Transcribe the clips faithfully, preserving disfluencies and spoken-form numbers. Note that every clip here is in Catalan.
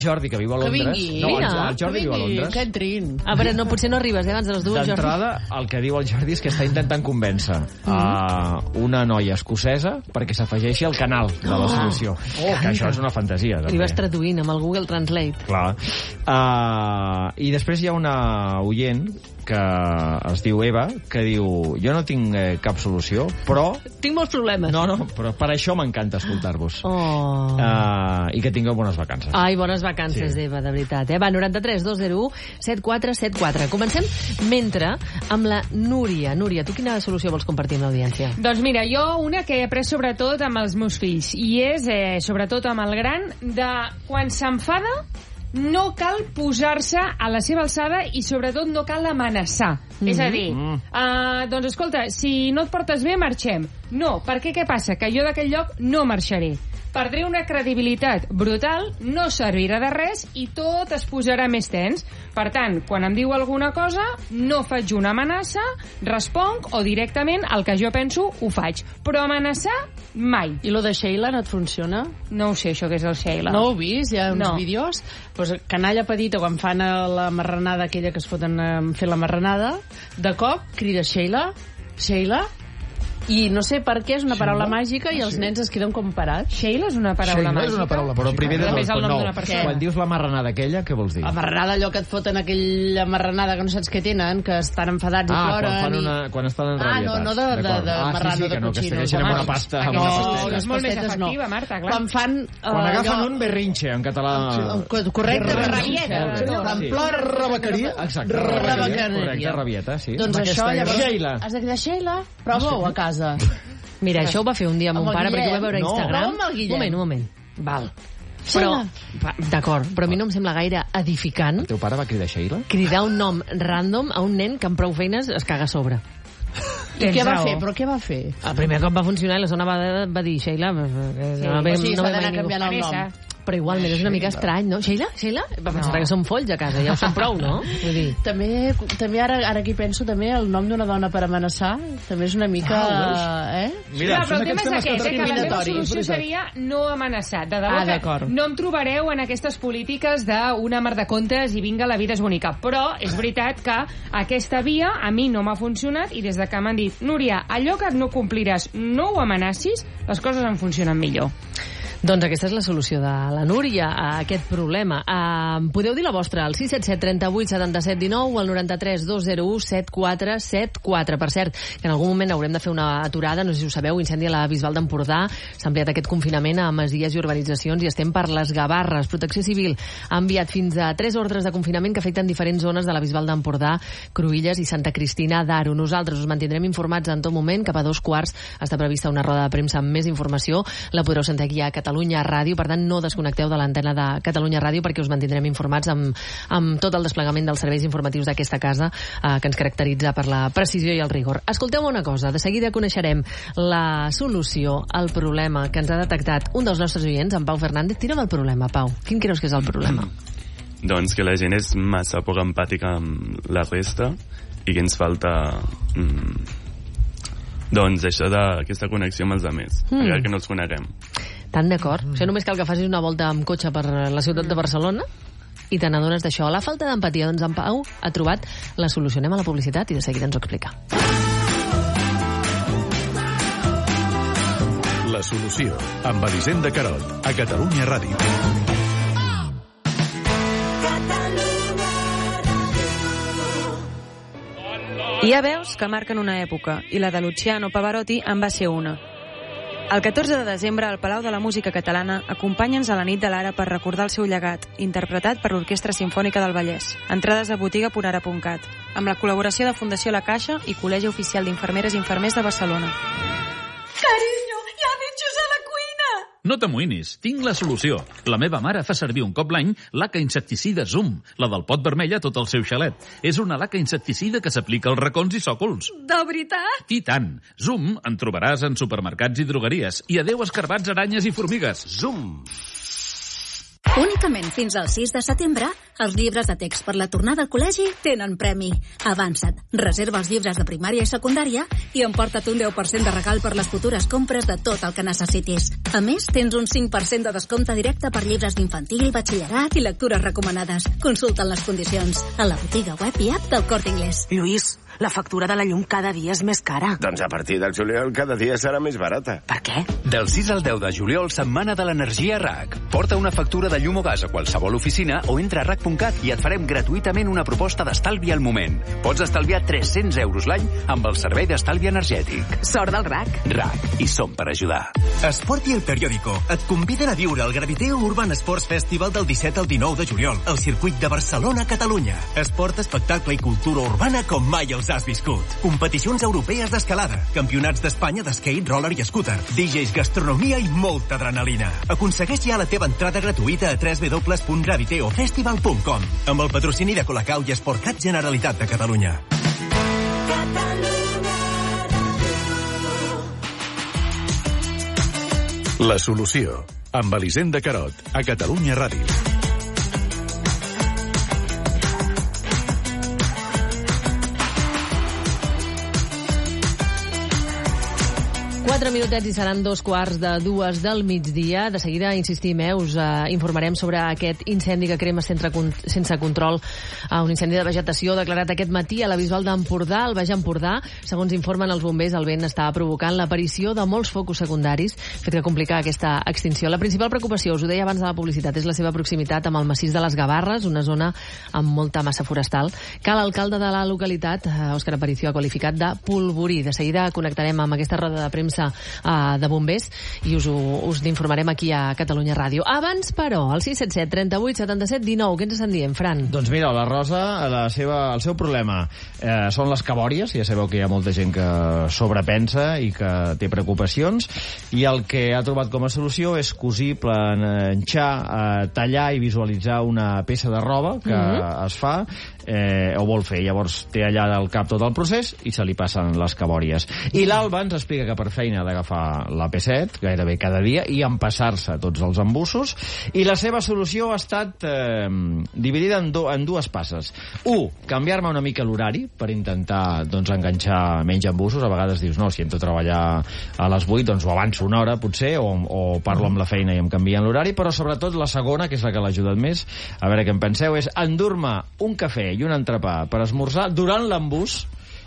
Jordi, que viu a Londres... Que vingui. No, el, Mira, el Jordi que viu a Londres. Que entrin. A veure, no, potser no arribes, eh, abans de les dues, Jordi. D'entrada, el que diu el Jordi és que està intentant convèncer mm. a una noia escocesa perquè s'afegeixi al canal de la solució. Oh, que això és una fantasia, també. Li vas traduint amb el Google Translate. Clar. Uh, I després hi ha una oient que es diu Eva, que diu: jo no tinc eh, cap solució, però... Tinc molts problemes. No, no, però per això m'encanta escoltar-vos. Oh. Uh, I que tingueu bones vacances. Ai, bones vacances, sí. Eva, de veritat. Eh? Va, noranta-tres dos zero u set quatre set quatre. Comencem mentre amb la Núria. Núria, tu quina solució vols compartir amb l'audiència? Doncs mira, jo una que he après sobretot amb els meus fills, i és, eh, sobretot amb el gran, de quan s'enfada no cal posar-se a la seva alçada i sobretot no cal amenaçar. Mm-hmm. És a dir, mm. uh, doncs escolta, si no et portes bé, marxem. No, perquè què passa? Que jo d'aquell lloc no marxaré. Perdré una credibilitat brutal, no servirà de res i tot es posarà més tens. Per tant, quan em diu alguna cosa, no faig una amenaça, responc o directament el que jo penso ho faig. Però amenaçar, mai. I lo de Sheila no et funciona? No ho sé, això que és el Sheila. No ho heu vist? Hi ha uns no. vídeos? Pues, canalla petita, quan fan la marranada aquella que es foten a fer la marranada, de cop crida Sheila, Sheila, i no sé per què és una paraula Sheila? Màgica i els nens es queden com parats. Sheila és una paraula Sheila màgica? És una paraula però primer de tot, el nom no. d'una persona. Quan dius la marranada aquella, què vols dir? La marranada, allò que et foten aquella marranada que no saps què tenen, que estan enfadats ah, i ploren. Ah, quan, una, quan estan enrabietats. Ah, no, no de, de, de ah, marrano sí, sí, de no, cochino. Que segueixen amb una pasta. No, amb una no, pasteta. és molt més efectiva, no. Marta, clar. Quan fan... Quan uh, agafen allò... un berrinxe, en català... Correcte, rabieta. Quan plora... Rabequeria. Exacte, rabequeria. Correcte, rabieta, sí. Doncs això, llavors... Sheila. Has de cridar Sheila, prova-ho a casa. Mira, això ho va fer un dia amb, amb mon pare, perquè ho va veure a Instagram. No, un moment, un moment. Val. Però, d'acord, però a mi no em sembla gaire edificant... El teu pare va cridar Sheila? Cridar un nom random a un nen que amb prou feines es caga a sobre. I què va fer? Però què va fer? El primer cop va funcionar i la zona va, va dir Sheila... Sí, no, o sigui, s'ha d'anar canviant el nom. Però igualment és una mica estrany, no? Sheila? Sheila? Va pensar no. que som folls a casa, ja ho som prou, no? Vull dir... També, també ara, ara aquí penso, també el nom d'una dona per amenaçar també és una mica... Ah, eh? Mira, no, però el tema és aquest, eh, que la meva solució seria no amenaçar. De debò ah, que no em trobareu en aquestes polítiques d'una mar de comptes i vinga, la vida és bonica. Però és veritat que aquesta via a mi no m'ha funcionat i des de que m'han dit Núria, allò que no compliràs no ho amenacis, les coses en funcionen millor. Doncs aquesta és la solució de la Núria a aquest problema. Uh, podeu dir la vostra al sis set set, trenta-vuit, setanta-set, dinou o al noranta-tres dos zero u set quatre set quatre. Per cert, que en algun moment haurem de fer una aturada, no sé si ho sabeu, incendi a la Bisbal d'Empordà, s'ha ampliat aquest confinament a masies i urbanitzacions i estem per les Gavarres. Protecció Civil ha enviat fins a tres ordres de confinament que afecten diferents zones de la Bisbal d'Empordà, Cruïlles i Santa Cristina d'Aro. Nosaltres us mantindrem informats en tot moment. Cap a dos quarts està prevista una roda de premsa amb més informació. La podreu sentir aquí a Catalunya Catalunya Ràdio, per tant no desconnecteu de l'antena de Catalunya Ràdio perquè us mantindrem informats amb, amb tot el desplegament dels serveis informatius d'aquesta casa eh, que ens caracteritza per la precisió i el rigor. Escolteu una cosa, de seguida coneixerem la solució al problema que ens ha detectat un dels nostres oients, en Pau Fernández. Tira'm el problema, Pau. Quin creus que és el problema? Doncs que la gent és massa poc empàtica amb la resta i que ens falta... Mm, doncs això d'aquesta connexió amb els altres, mm. que no els coneguem. Tan d'acord. Mm. Això només cal que facis una volta amb cotxe per la ciutat de Barcelona i te n'adones d'això. La falta d'empatia, doncs en Pau ha trobat la solució. Anem a la publicitat i de seguida ens ho explica. La solució, amb Elisenda Carot, a Catalunya Ràdio. Hi ha veus que marquen una època, i la de Luciano Pavarotti en va ser una. El catorze de desembre, al Palau de la Música Catalana, acompanya'ns a la nit de l'Ara per recordar el seu llegat, interpretat per l'Orquestra Simfònica del Vallès. Entrades a botiga punt ara punt cat, amb la col·laboració de Fundació La Caixa i Col·legi Oficial d'Infermeres i Infermers de Barcelona. Carinyo, hi ha bitxos a la cuina! No t'amoïnis, tinc la solució. La meva mare fa servir un cop l'any laca insecticida Zoom, la del pot vermell a tot el seu xalet. És una laca insecticida que s'aplica als racons i sòcols. De veritat? I tant. Zoom en trobaràs en supermercats i drogueries. I adeu escarbats, aranyes i formigues. Zoom. Únicament fins al sis de setembre, els llibres de text per la tornada al col·legi tenen premi. Avança't, reserva els llibres de primària i secundària i emporta't un deu per cent de regal per les futures compres de tot el que necessitis. A més, tens un cinc per cent de descompte directe per llibres d'infantil, batxillerat i lectures recomanades. Consulta'n les condicions a la botiga web i app del Corte Inglés. Lluís, la factura de la llum cada dia és més cara. Doncs a partir del juliol cada dia serà més barata. Per què? Del sis al deu de juliol, setmana de l'energia R A C. Porta una factura de llum o gas a qualsevol oficina o entra a rac punt cat i et farem gratuïtament una proposta d'estalvi al moment. Pots estalviar tres-cents euros l'any amb el servei d'estalvi energètic. Sort del R A C. R A C. I som per ajudar. Esport i el Periódico et conviden a viure el Graviteo Urban Sports Festival del disset al dinou de juliol al circuit de Barcelona, Catalunya. Esport, espectacle i cultura urbana com mai els has viscut. Competicions europees d'escalada, campionats d'Espanya d'skate, roller i scooter, D Js, gastronomia i molta adrenalina. Aconsegueix ja la teva entrada gratuïta a w w w punt graviteo festival punt com amb el patrocini de Colacau i Esportcat Generalitat de Catalunya. La solució, amb Elisenda Carot, a Catalunya Ràdio. Quatre minutets i seran dos quarts de dues del migdia. De seguida, insistim, eh, us eh, informarem sobre aquest incendi que crema sense, sense control, eh, un incendi de vegetació declarat aquest matí a la Bisbal d'Empordà, al Baix Empordà. Segons informen els bombers, el vent està provocant l'aparició de molts focus secundaris, fet que complica aquesta extinció. La principal preocupació, us ho deia abans de la publicitat, és la seva proximitat amb el massís de les Gavarres, una zona amb molta massa forestal, que l'alcalde de la localitat, eh, Òscar Aparicio, ha qualificat de polvorí. De seguida connectarem amb aquesta roda de premsa de bombers i us, us n'informarem aquí a Catalunya Ràdio. Abans, però, el sis set set, trenta-vuit, setanta-set, dinou. Què ens estan dient, Fran? Doncs mira, la Rosa, la seva, el seu problema eh, són les cabòries. Ja sabeu que hi ha molta gent que sobrepensa i que té preocupacions, i el que ha trobat com a solució és cosir, planxar, eh, tallar i visualitzar una peça de roba que mm-hmm. es fa eh, o vol fer. Llavors té allà al cap tot el procés i se li passen les cabòries. I l'Alba ens explica que per feina ha d'agafar la P set gairebé cada dia i empassar-se tots els embussos, i la seva solució ha estat eh, dividida en, do, en dues passes. Un, canviar-me una mica l'horari per intentar doncs, enganxar menys embussos. A vegades dius, no, si entro a treballar a les vuit, doncs ho avanço una hora potser, o, o parlo amb la feina i em canvien l'horari. Però sobretot la segona, que és la que l'ha ajudat més, a veure què en penseu, és endur-me un cafè i un entrepà per esmorzar durant l'embús.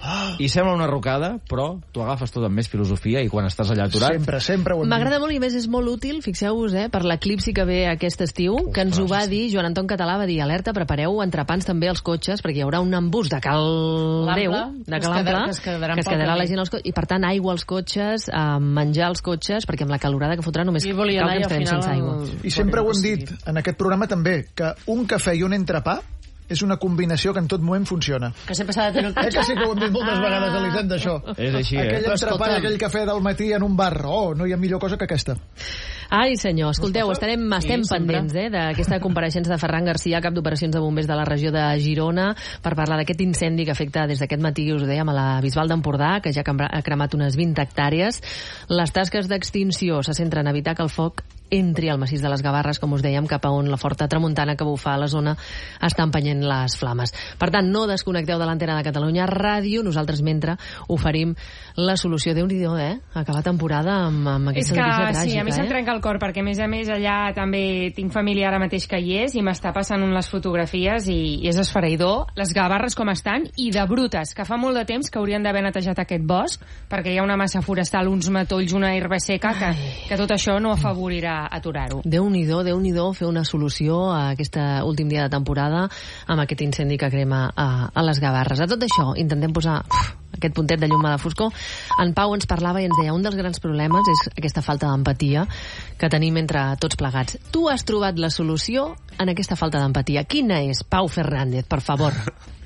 I sembla una rocada, però tu agafes tot amb més filosofia i quan estàs allà aturat... Sempre, sempre ho hem dit. M'agrada molt i més és molt útil, fixeu-vos, eh, per l'eclipsi que ve aquest estiu, que ens ho va dir Joan Anton Català, va dir, alerta, prepareu entrepans també als cotxes, perquè hi haurà un embús de cal Déu, de cal ample, que es quedarà, que es quedarà la gent als cotxes, i per tant aigua als cotxes, eh, menjar als cotxes, perquè amb la calorada que fotrà només cal que ens quedem sense aigua. I sempre ho hem dit en aquest programa també, que un cafè i un entrepà és una combinació que en tot moment funciona. Que sempre s'ha de tenir un cotxe. Eh que sí que ho hem dit moltes vegades, Elisenda, això. És així, eh? Aquell entrepà i aquell cafè del matí en un bar. Oh, no hi ha millor cosa que aquesta. Ai, senyor, escolteu, estarem, estem sí, pendents eh, d'aquesta compareixença de Ferran Garcia, cap d'operacions de bombers de la regió de Girona, per parlar d'aquest incendi que afecta des d'aquest matí, us ho dèiem, a la Bisbal d'Empordà, que ja ha cremat unes vint hectàrees. Les tasques d'extinció se centren en evitar que el foc entri al massís de les Gavarres, com us dèiem, cap a on la forta tramuntana que bufa a la zona està empenyent les flames. Per tant, no desconnecteu de l'antena de Catalunya Ràdio. Nosaltres, mentre, oferim la solució. Déu-n'hi-do, eh? Acabar temporada amb, amb aquesta notícia tràgica. És que, sí, a mi se'm eh? trenca el cor, perquè, a més a més, allà també tinc família ara mateix que hi és i m'està passant les fotografies i, i és esfereïdor. Les Gavarres com estan, i de brutes, que fa molt de temps que haurien d'haver netejat aquest bosc, perquè hi ha una massa forestal, uns matolls, una herba seca, que, que tot això no afavorirà aturar-ho. Déu-n'hi-do, Déu-n'hi-do, fer una solució a aquest últim dia de temporada amb aquest incendi que crema a, a les Gavarres. A tot això, intentem posar uf, aquest puntet de llum a la foscor. En Pau ens parlava i ens deia, un dels grans problemes és aquesta falta d'empatia que tenim entre tots plegats. Tu has trobat la solució en aquesta falta d'empatia. Quina és, Pau Fernández, per favor?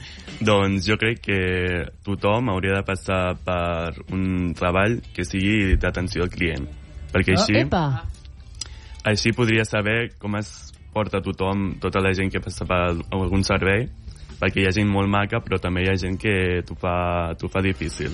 Doncs jo crec que tothom hauria de passar per un treball que sigui d'atenció al client. Perquè així... Epa! Així podria saber com es porta tothom, tota la gent que passa per algun servei, perquè hi ha gent molt maca, però també hi ha gent que t'ho fa, t'ho fa difícil.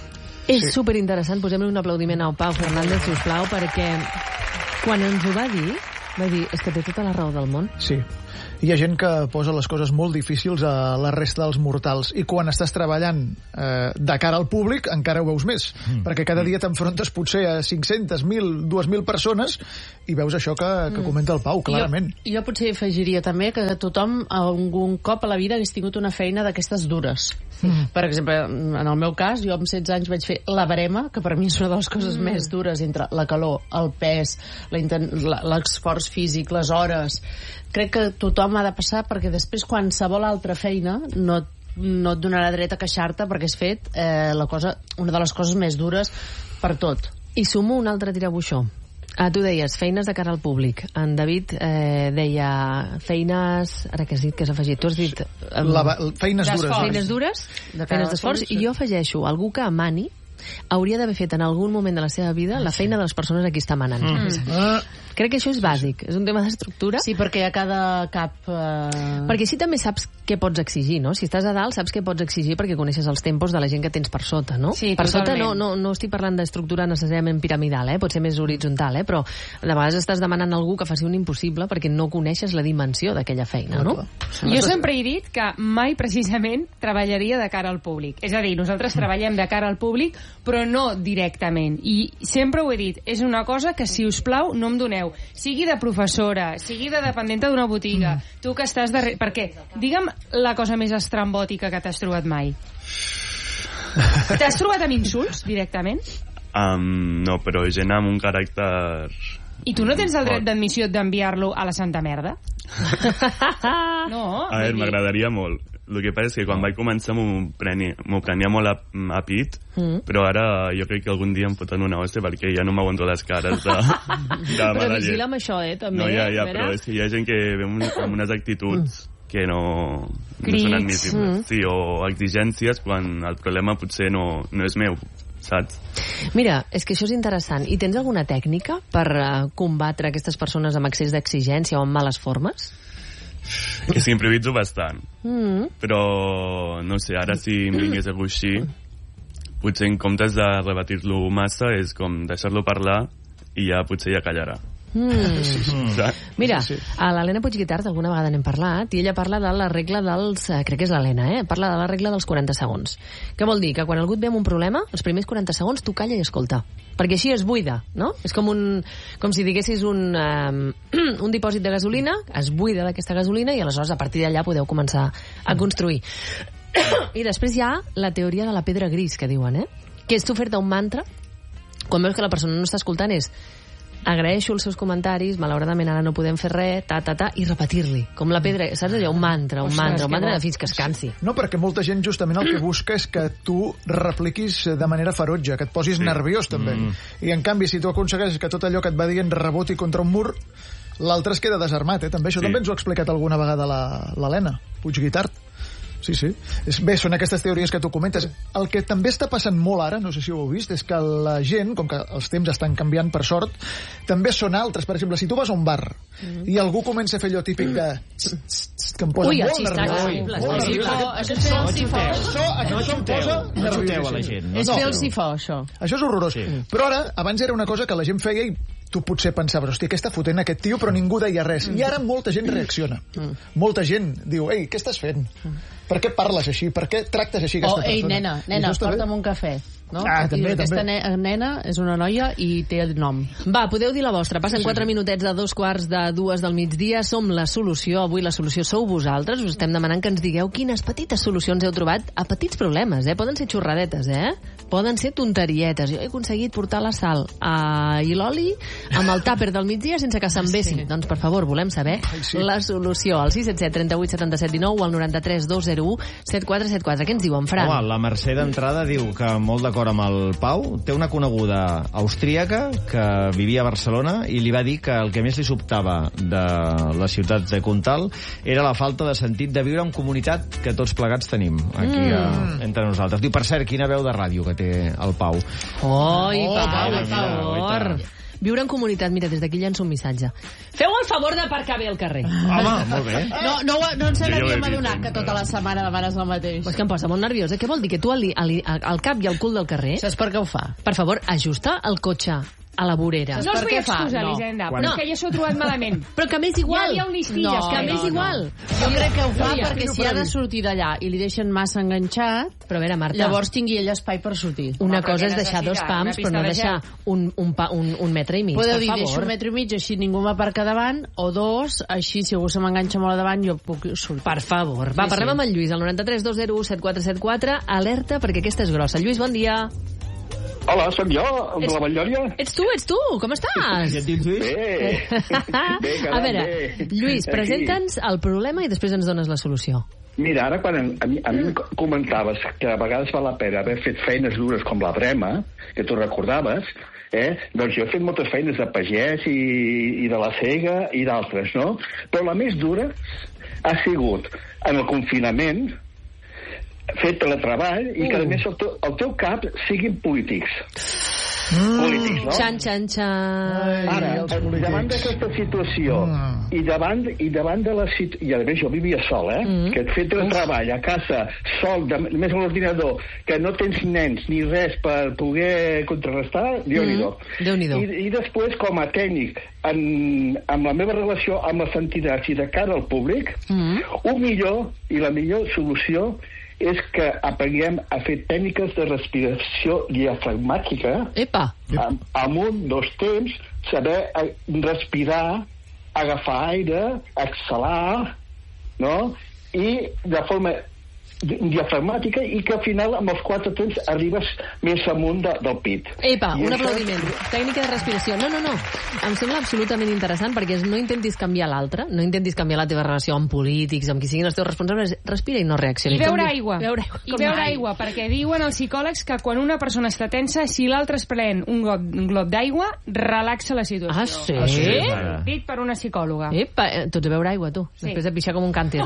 És sí. superinteressant. Posem-li un aplaudiment al Pau Fernández, sisplau, perquè quan ens ho va dir Va dir, és que té tota la raó del món. Sí. Hi ha gent que posa les coses molt difícils a la resta dels mortals i quan estàs treballant eh, de cara al públic encara ho veus més, mm. perquè cada dia t'enfrontes potser a cinc-centes, mil, dues mil persones i veus això que, que comenta el Pau, clarament. Jo, jo potser afegiria també que tothom algun cop a la vida hagués tingut una feina d'aquestes dures. Mm. Per exemple, en el meu cas, jo amb setze anys vaig fer la barema, que per mi és una de les coses mm. més dures, entre la calor, el pes, l'esforç físic, les hores. Crec que tothom ha de passar, perquè després qualsevol altra feina no, no et donarà dret a queixar-te perquè has fet eh, la cosa, una de les coses més dures per tot. I sumo un altre tirabuixó. Ah, tu deies feines de cara al públic. En David eh, deia feines... Ara que has dit que has afegit? Tu has dit... Um, la, feines dures. Feines dures, de feines d'esforç. I jo afegeixo algú que amani hauria d'haver fet en algun moment de la seva vida la feina de les persones a qui està manant. Mm. Crec que això és bàsic, és un tema d'estructura. Sí, perquè a cada cap... Eh... Perquè així també saps què pots exigir, no? Si estàs a dalt saps què pots exigir perquè coneixes els tempos de la gent que tens per sota, no? Sí, per totalment. sota no, no, no estic parlant d'estructura necessàriament piramidal, eh? Pot ser més horitzontal, eh? Però de vegades estàs demanant a algú que faci un impossible perquè no coneixes la dimensió d'aquella feina, no? Jo sempre he dit que mai precisament treballaria de cara al públic. És a dir, nosaltres treballem de cara al públic, però no directament. I sempre ho he dit, és una cosa que, si us plau, no em doneu. Sigui de professora, sigui de dependenta d'una botiga, mm. tu que estàs darrere... Per què? Digue'm la cosa més estrambòtica que t'has trobat mai. T'has trobat amb insults, directament? Um, no, però gent amb un caràcter... I tu no tens el dret d'admissió d'enviar-lo a la santa merda? No. A veure, m'agradaria molt. El que passa és que quan vaig començar m'ho prenia, prenia molt a, a pit, mm. però ara jo crec que algun dia em foten una hòstia perquè ja no m'aguanto les cares de, de però vigila amb això, eh, també. No, ja, ja, però és que hi ha gent que ve amb, amb unes actituds mm. que no, no són admissibles. Mm. Sí, o exigències quan el problema potser no, no és meu, saps? Mira, és que això és interessant. I tens alguna tècnica per uh, combatre aquestes persones amb excés d'exigència o amb males formes? Que sí, improviso bastant. Mm. Però, no sé, ara si em vingués a coixir, potser en comptes de rebatir-lo massa és com deixar-lo parlar i ja potser ja callarà. Mm. Sí, sí. Mira, sí, sí. a l'Helena Puigguitart alguna vegada n'hem parlat i ella parla de la regla dels... Crec que és l'Helena, eh? Parla de la regla dels quaranta segons. Què vol dir? Que quan algú et ve amb un problema, els primers quaranta segons tu calla i escolta. Perquè així es buida, no? És com un... com si diguessis un... Um, un dipòsit de gasolina, es buida d'aquesta gasolina i aleshores a partir d'allà podeu començar a construir. I després hi ha la teoria de la pedra gris, que diuen, eh? Que és tu fer-te un mantra quan veus que la persona no està escoltant, és agraeixo els seus comentaris, malauradament ara no podem fer res, ta, ta, ta, i repetir-li. Com la pedra, saps allò? Un mantra, un mantra, un mantra fins que es cansi. No, perquè molta gent justament el que busca és que tu repliquis de manera ferotge, que et posis sí. nerviós també. Mm. I en canvi, si tu aconsegueixes que tot allò que et va dient reboti contra un mur, l'altre es queda desarmat, eh? També. Això sí. també ens ho ha explicat alguna vegada l'Helena Puigguitart. Sí, sí. Bé, són aquestes teories que tu comentes. El que també està passant molt ara, no sé si ho heu vist, és que la gent, com que els temps estan canviant per sort, també són altres. Per exemple, si tu vas a un bar mm. i algú comença a fer allò típic de... que em posa Ui, molt nerviós. Això és fer el sifó. No xuteu, no xuteu a la gent. És fer el sifó, això. Això és horrorós. Però ara, abans era una cosa que la gent feia i tu potser pensaves, hòstia, què està fotent aquest tio, però ningú deia res. I ara molta gent reacciona. Molta gent diu, ei, què estàs fent? Per què parles així? Per què tractes així aquesta persona? O, ei, nena, nena, porta'm un cafè. No? Ah, també, aquesta també. Ne nena és una noia i té el nom. Va, podeu dir la vostra. Passen quatre sí. minutets de dos quarts de dues del migdia. Som la solució. Avui la solució sou vosaltres. Us estem demanant que ens digueu quines petites solucions heu trobat a petits problemes, eh? Poden ser xorradetes, eh? Poden ser tonterietes. Jo he aconseguit portar la sal uh, i l'oli amb el tàper del migdia sense que s'envessin. Sí. Doncs, per favor, volem saber Ai, sí. la solució. Al sis set set, trenta-vuit, setanta-set, dinou o al noranta-tres, dos zero u, set quatre set quatre. Què ens diuen, Fran? Home, la Mercè d'entrada diu que molt d'acord amb el Pau, té una coneguda austríaca que vivia a Barcelona i li va dir que el que més li sobtava de la ciutat de Comtal era la falta de sentit de viure en comunitat que tots plegats tenim aquí mm. a, entre nosaltres. Diu, per cert, quina veu de ràdio que té el Pau. Oh, i oh, Pau, per favor. Viure en comunitat, mira, des d'aquí llenço un missatge. Feu el favor d'aparcar bé al carrer. Home, molt bé. No, no, no ens n'havíem adonat que tota la setmana demanes el mateix. Pues que em posa molt nerviosa. Què vol dir? Que tu al, al, al cap i al cul del carrer... Saps per què ho fa? Per favor, ajusta el cotxe a la vorera. No us vull excusar, Elisenda, però és que ja s'ho he trobat malament. Però que a més igual. Hi havia un listilles. No, que a més no, igual. Jo crec que ho fa perquè si ha de sortir d'allà i li deixen massa enganxat, però a veure, Marta, llavors tingui ell espai per sortir. Una cosa és deixar dos pams, però no deixar un, un, pa, un, un metre i mig, Podeu per dir, favor. deixo un metre i mig, així ningú m'aparca davant, o dos, així si algú se m'enganxa molt a davant, jo puc sortir. Per favor. Va, Sí, parlem sí. amb el Lluís, al noranta-tres dos zero u set quatre set quatre. Alerta, perquè aquesta és grossa. Lluís, bon dia. Hola, sóc jo, el de Ets- la Batllòria. Ets tu, ets tu, com estàs? I et dius, Lluís? Bé, bé, caram, A veure, bé. Lluís, Aquí. presenta'ns el problema i després ens dones la solució. Mira, ara quan a mi, a mi em comentaves que a vegades val la pena haver fet feines dures com la brema, que tu recordaves, eh? Doncs jo he fet moltes feines de pagès i, i de la cega i d'altres, no? Però la més dura ha sigut en el confinament, fer teletreball i que a més el teu, el teu cap siguin polítics. Mm. Polítics, no? Xan, xan, xan. Ara, davant d'aquesta situació mm. i, davant, i davant de la situació, i a més jo vivia sol, eh? Mm. Que et fet el treball a casa, sol, de, més a l'ordinador, que no tens nens ni res per poder contrarrestar, Déu-n'hi-do. Mm. Déu-n'hi-do. I, I després, com a tècnic, en, amb la meva relació amb les entitats i de cara al públic, mm. un millor i la millor solució és que aprenguem a fer tècniques de respiració diafragmàtica. Epa! Amb, amb un, dos temps, saber eh, respirar, agafar aire, exhalar, no? I de forma di- diafragmàtica i que al final amb els quatre temps arribes més amunt de, del pit. Epa, I un això- aplaudiment. Tècnica de respiració. No, no, no. Em sembla absolutament interessant perquè és no intentis canviar l'altre, no intentis canviar la teva relació amb polítics, amb qui siguin els teus responsables. Respira i no I reaccionis. beure Com dius? aigua. Beure aigua. I Com beure mai. aigua, perquè diuen els psicòlegs que quan una persona està tensa, si l'altre es pren un glob, un glob d'aigua, relaxa la situació. Ah, sí? Ah, sí? Mare. Dit per una psicòloga. Epa, eh, tots a beure aigua, tu. Sí. Després de pixar com un cànter.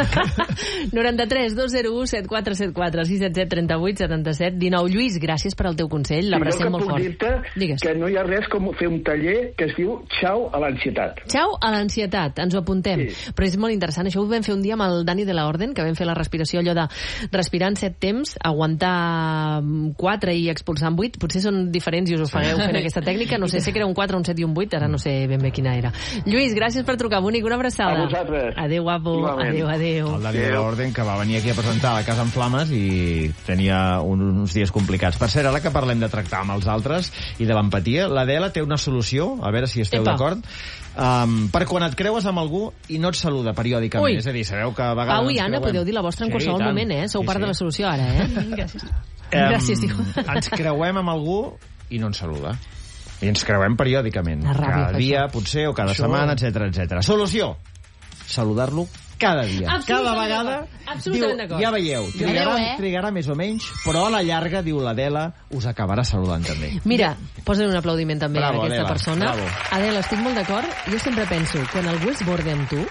noranta-tres dos zero u set quatre set quatre sis set set trenta vuit setanta set dinou. Lluís, gràcies per al teu consell. L'abracem molt fort. I jo que puc dir-te Digues. que no hi ha res com fer un taller que es diu Xau a l'ansietat. Xau a l'ansietat, ens ho apuntem. Sí. Però és molt interessant, això ho vam fer un dia amb el Dani de la Orden, que vam fer la respiració, allò de respirar en set temps, aguantar quatre i expulsar en vuit. Potser són diferents i us ofegueu fent aquesta tècnica. No sé, sé que era un quatre, un set i un vuit, ara no sé ben bé quina era. Lluís, gràcies per trucar, bonic, una abraçada. A vosaltres. Adéu, guapo. Igualment. Adéu, adéu. El Dani de l'Orden, que va venir aquí a presentar la Casa en Flames i tenia un, uns dies complicats. Per cert, ara que parlem de tractar amb els altres i de l'empatia, l'Adela té una solució, a veure si esteu Epa. d'acord, um, per quan et creues amb algú i no et saluda periòdicament. Ui. És a dir, sabeu que a vegades Pau i ens Anna, creuem. podeu dir la vostra en Sí, qualsevol i tant. moment, eh? Sou Sí, part sí. de la solució ara, eh? Gràcies. Em, Gràcies, diu. Ens creuem amb algú i no ens saluda. I ens creuem periòdicament. La ràbia, Cada fa dia, això. potser, o cada Això. setmana, etcètera, etcètera. Solució! Saludar-lo cada dia. Absolutament Cada vegada d'acord. Absolutament diu, d'acord. ja veieu, Ja trigarà, veieu, eh? trigarà més o menys, però a la llarga, diu l'Adela, us acabarà saludant també. Mira, posa un aplaudiment també Bravo, a aquesta Adela, persona. bravo. Adela, estic molt d'acord. Jo sempre penso, quan algú és borde amb tu,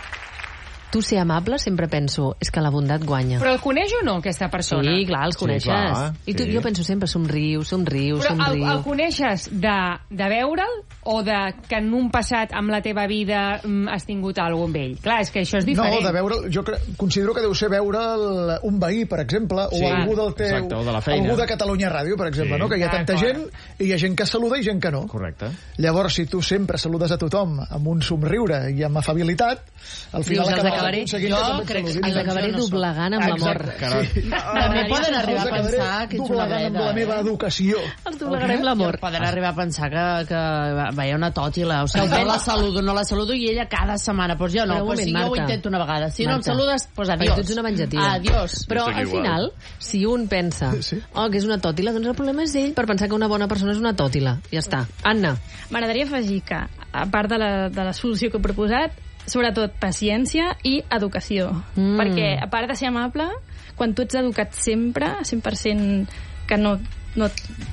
tu ser amable, sempre penso, és que la bondat guanya. Però el coneix o no, aquesta persona? Sí, clar, els Sí, coneixes. clar, I tu, sí. jo penso sempre, somriu, somriu, Però el, somriu. el coneixes de, de veure'l o de que en un passat amb la teva vida mm, has tingut alguna amb ell? Clar, és que això és diferent. No, de veure, jo cre considero que deu ser veure el, un veí, per exemple, Sí, o algú del teu... exacte, o de la feina. Algú de Catalunya Ràdio, per exemple, Sí. no? Que hi ha tanta gent i hi ha gent que saluda i gent que no. Correcte. Llavors, si tu sempre saludes a tothom amb un somriure i amb afabilitat, al final Dius, els acabes acabaré- aconseguint jo que també et crec que saludin. Els acabaré jo no soc. doblegant amb l'amor. Exacte, sí. També poden arribar a Els acabaré pensar que ets una doblegant amb bleda, la meva eh? educació. Els doblegarem l'amor. Poden arribar a pensar que, que veia una tòtila, o sigui, no la saludo, no la saludo, i ella cada setmana, doncs jo no, Però un doncs moment, sí, jo ho Marta. intento una vegada. Si no em Marta. saludes, doncs Perquè adiós. tu ets una venjativa. Adiós. Però Jo soc al igual. final, si un pensa Sí. oh, que és una tòtila, doncs el problema és ell per pensar que una bona persona és una tòtila. Ja està. Anna. M'agradaria afegir que, a part de la, de la solució que he proposat, sobretot paciència i educació. Mm. Perquè, a part de ser amable, quan tu ets educat sempre, cent per cent que no... no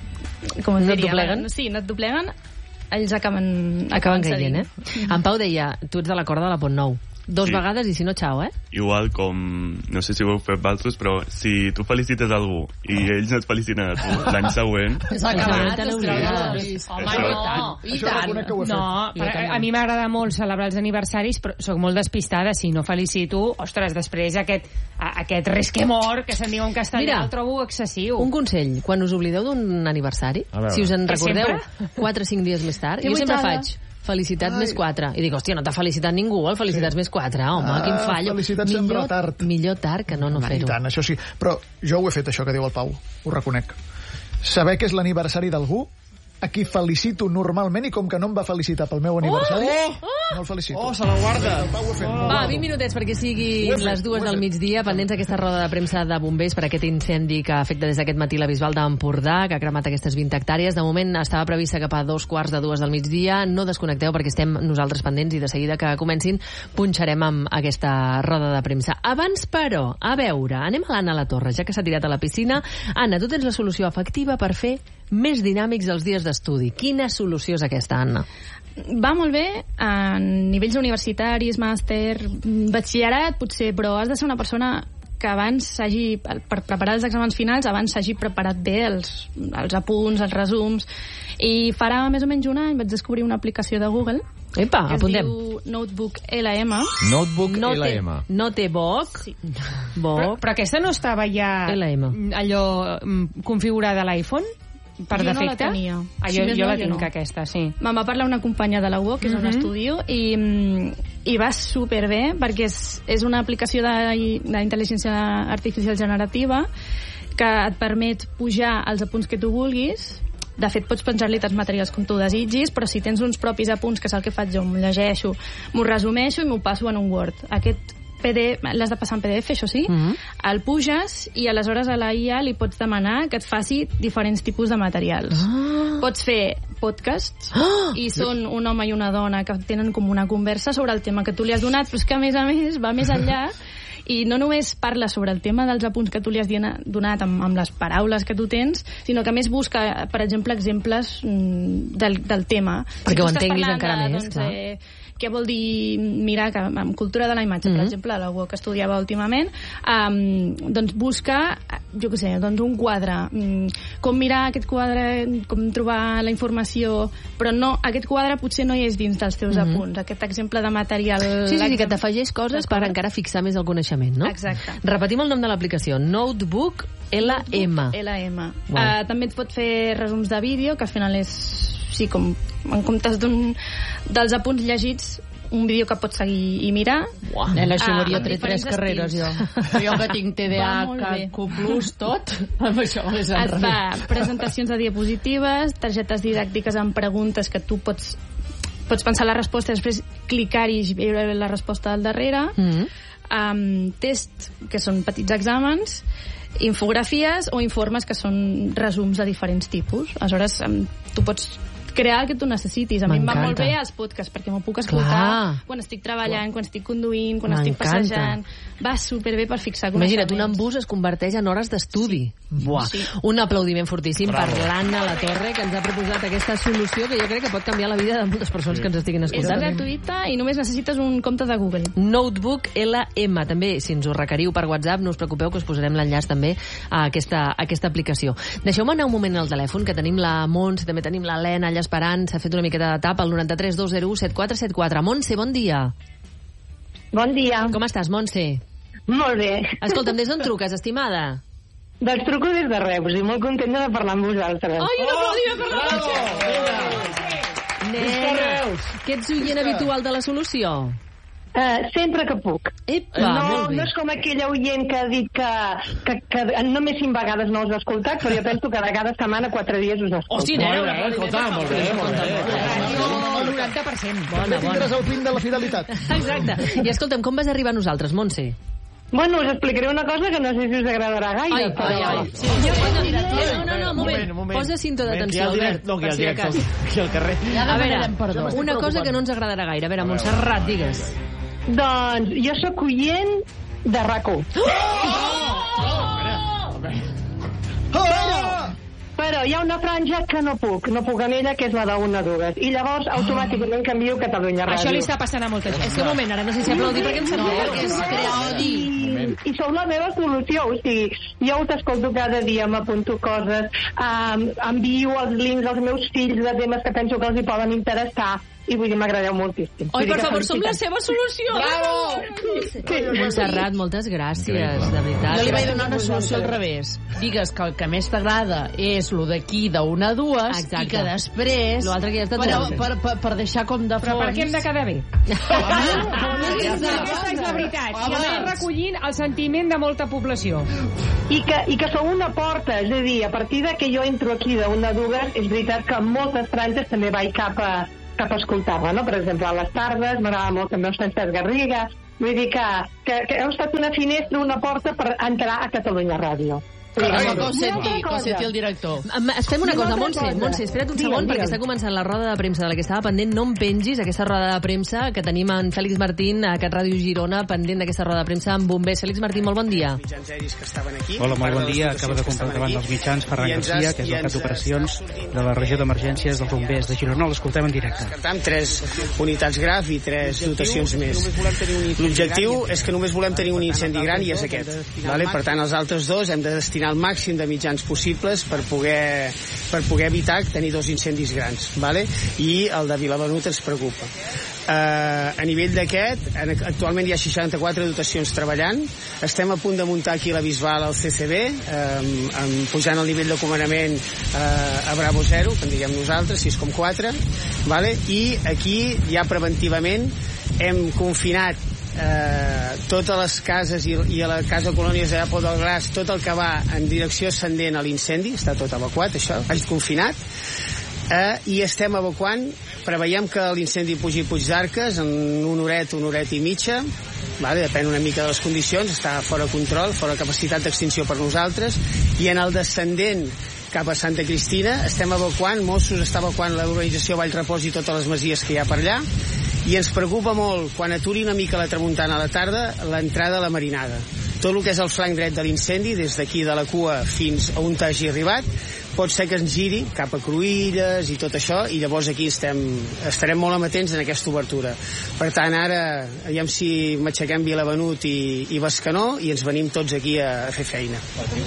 com es No et diria? dobleguen? Sí, no et dobleguen, ells acaben, Acaben cedint. caient, eh? En Pau deia, tu ets de la corda de la Pont Nou. Dos Sí. vegades i si no, xau, eh? Igual com, no sé si ho heu fet valtros, però si tu felicites algú i ells no et feliciten a tu l'any següent... S'ha acabat, es treu Home, Això- no, i tant. no, per, a mi m'agrada molt celebrar els aniversaris, però sóc molt despistada. Si no felicito, ostres, després aquest, a- aquest resquemor, que se'n diu en castellà, Mira, el trobo excessiu. Un consell, quan us oblideu d'un aniversari, A veure. si us en Que recordeu sempre? quatre o cinc dies més tard, Que jo sempre buitada. faig felicitats més quatre. I dic, hòstia, no t'ha felicitat ningú, el felicitats més quatre, home, Ah, quin fallo. felicitats sempre millor, tard. Millor tard que no no I fer-ho. tant, això sí. Però jo ho he fet, això que diu el Pau. Ho reconec. Saber que és l'aniversari d'algú, a qui felicito normalment, i com que no em va felicitar pel meu aniversari, Oh! no el felicito. Oh, se la guarda. El Pau ho ha fet. Va, vint minutets perquè siguin Ho he fet, les dues ho he del fet. migdia, pendents d'aquesta roda de premsa de bombers per aquest incendi que afecta des d'aquest matí la Bisbal d'Empordà, que ha cremat aquestes vint hectàrees. De moment estava prevista cap a dos quarts de dues del migdia. No desconnecteu perquè estem nosaltres pendents i de seguida que comencin punxarem amb aquesta roda de premsa. Abans, però, a veure, anem a l'Anna La Torre, ja que s'ha tirat a la piscina. Anna, tu tens la solució efectiva per fer més dinàmics els dies d'estudi. Quina solució és aquesta, Anna? Va molt bé a nivells universitaris, màster, batxillerat, potser, però has de ser una persona que abans s'hagi, per preparar els exàmens finals, abans s'hagi preparat bé els, els apunts, els resums, i farà més o menys un any vaig descobrir una aplicació de Google Epa, que es apuntem. diu Notebook L M. Notebook No té, L M. no té boc. Sí. Boc. Però, però aquesta no estava ja L M. allò mm, configurada a l'iPhone? Per Jo no la defecte? tenia. Ah, Si jo, més jo no, la jo tinc, no. aquesta, sí. Me'n va parlar una companya de la U O, que és on Mhm. estudio, i, mm, i va superbé, perquè és, és una aplicació de- d'intel·ligència artificial generativa que et permet pujar els apunts que tu vulguis. De fet, pots penjar-li tants materials com tu desitgis, però si tens uns propis apunts, que és el que faig jo, m'ho llegeixo, m'ho resumeixo i m'ho passo en un Word. Aquest P D F, l'has de passar en P D F, això sí, Mhm. el puges i aleshores a la I A li pots demanar que et faci diferents tipus de materials. Ah. Pots fer podcasts Ah! i són un home i una dona que tenen com una conversa sobre el tema que tu li has donat, però és que a més a més va més enllà i no només parla sobre el tema dels apunts que tu li has dina- donat amb, amb les paraules que tu tens, sinó que a més busca, per exemple, exemples mm, del, del tema. Perquè tu ho estàs entenguis parlant encara de, més, doncs, clar. eh, què vol dir mirar que, amb cultura de la imatge, Mhm. per exemple, la U O que estudiava últimament, um, doncs busca, jo què sé, doncs un quadre, um, com mirar aquest quadre, com trobar la informació, però no, aquest quadre potser no hi és dins dels teus Mhm. apunts, aquest exemple de material... Sí, sí, sí, que t'afegeix coses per encara fixar més el coneixement, no? Exacte. Repetim el nom de l'aplicació. Notebook L M. L M. Wow. Uh, també et pot fer resums de vídeo, que al final és, sí, com en comptes d'un dels apunts llegits, un vídeo que pots seguir i mirar. Uah, Nela, això ho Ah, hauria amb tret tres diferents carreres, jo. estils. Jo que tinc T D Va A molt H, bé. Q plus, tot, amb això ho és Et fa presentacions de diapositives, targetes didàctiques amb preguntes que tu pots pots pensar la resposta, després clicar-hi i veure la resposta al darrere. Mm. Um, test, que són petits exàmens, infografies o informes, que són resums de diferents tipus. Aleshores, um, tu pots crear el que tu necessitis. A mi em va molt M'encanta. bé els podcasts, perquè m'ho puc escoltar Clar. quan estic treballant, quan estic conduint, quan estic M'encanta. passejant. Va superbé per fixar Imagina't, un coneixements. embús es converteix en hores d'estudi. Buah. Sí. Un aplaudiment fortíssim Bravo. per l'Anna La Torre, que ens ha proposat aquesta solució que jo crec que pot canviar la vida de moltes persones que ens estiguin És escoltant. gratuïta i només necessites un compte de Google. Notebook L M. També, si ens ho requeriu per WhatsApp, no us preocupeu, que us posarem l'enllaç també a aquesta, a aquesta aplicació. Deixeu-me anar un moment al telèfon, que tenim la Montse, també tenim l'Helena allà esperant, s'ha fet una miqueta de tap al nou tres dos zero u set quatre set quatre. Montse, bon dia. Bon dia. Com estàs, Montse? Molt bé. Escolta'm, des d'on truques, estimada? Doncs truco des de Reus i molt contenta de parlar amb vosaltres. Ai, un aplaudiment per la Montse! Nena, que ets oient habitual de la solució? Uh, sempre que puc. Epa, no, molt bé. no és com aquella oient que ha dit que, que, que només cinc vegades no us ha escoltat, però jo penso que de cada setmana, quatre dies us escolto. Hosti, nena, molt bé, escolta, molt bé, molt bé. El noranta per cent. Bona, També tindràs bona. el pin de la fidelitat. Exacte. I escolta'm, com vas arribar a nosaltres, Montse? Bueno, us explicaré una cosa que no sé si us agradarà gaire. Ai, però... ai, ai. Sí, no, no, no, un moment. Posa cinto d'atenció, Albert. No, aquí per al si de director, cas. aquí al carrer. Ja A veure, demanarem perdó. una cosa que no ens agradarà gaire. A veure, Montserrat, digues. Doncs jo sóc oient de RAC u. Oh! Però però hi ha una franja que no puc, no puc amb ella, que és la d'una dues. I llavors automàticament canvio Catalunya Ràdio. Això li està passant a molta gent. És que un moment, ara no sé si aplaudir perquè em sap greu, que és crear odi. I sou la meva solució, o sigui, jo us escolto cada dia, m'apunto coses, um, envio els links als meus fills de temes que penso que els hi poden interessar, i vull dir, m'agradeu moltíssim. Oi, per favor, som la seva solució! Bravo! Sí. Montserrat, moltes gràcies, de veritat. Jo li vaig donar una solució al revés. Digues que el que més t'agrada és lo d'aquí d'una a dues, Exacte. i que després... L'altre que ja està per, tot. per, per, per deixar com de fons... Però per què hem de quedar bé? Aquesta és la veritat. I a més recollint el sentiment de molta població. I que, I que sou una porta, és a dir, a partir de que jo entro aquí d'una a dues, és veritat que en moltes franges també vaig cap a, cap a escoltar-la, no? Per exemple, a les tardes m'agrada molt també el Francesc Garriga. Vull dir que, que, que heu estat una finestra, una porta per entrar a Catalunya Ràdio. Carai, que ho senti, que ho senti el director. Es fem una cosa, Montse, Montse, espera't un segon, perquè està començant la roda de premsa de la que estava pendent. No em pengis aquesta roda de premsa que tenim en Fèlix Martín a Cat Ràdio Girona, pendent d'aquesta roda de premsa amb bombers. Fèlix Martín, molt bon dia. Hola, molt bon dia. Acaba de comprar davant dels mitjans Ferran Garcia, que és el cap d'operacions de la regió d'emergències dels bombers de Girona. L'escoltem en directe. Amb tres unitats graf i tres dotacions més. L'objectiu és que només volem tenir un incendi gran i és aquest. Vale? Per tant, els altres dos hem de destinar el màxim de mitjans possibles per poder, per poder evitar tenir dos incendis grans, vale? I el de Vilavenut ens preocupa. Uh, a nivell d'aquest, actualment hi ha seixanta-quatre dotacions treballant, estem a punt de muntar aquí la Bisbal al C C B, um, um, pujant el nivell de comandament uh, a Bravo zero, que en diguem nosaltres, sis coma quatre, vale? I aquí ja preventivament hem confinat Eh, totes les cases i, i a la casa Colònies de Apple del Gras, tot el que va en direcció ascendent a l'incendi, està tot evacuat, això, ha confinat, eh, i estem evacuant, preveiem que l'incendi pugi Puig d'Arques en una horeta, una horeta i mitja, vale, depèn una mica de les condicions, està fora control, fora capacitat d'extinció per nosaltres, i en el descendent cap a Santa Cristina estem evacuant, Mossos està evacuant la urbanització Vallrepòs i totes les masies que hi ha per allà, i ens preocupa molt, quan aturi una mica la tramuntana a la tarda, l'entrada a la Marinada. Tot el que és el flanc dret de l'incendi, des d'aquí de la cua fins a on hagi arribat, pot ser que ens giri cap a Cruïlles i tot això, i llavors aquí estem, estarem molt amatents en aquesta obertura. Per tant, ara, aviam si m'aixequem Vilavenut i, i Bescanó, i ens venim tots aquí a, a fer feina.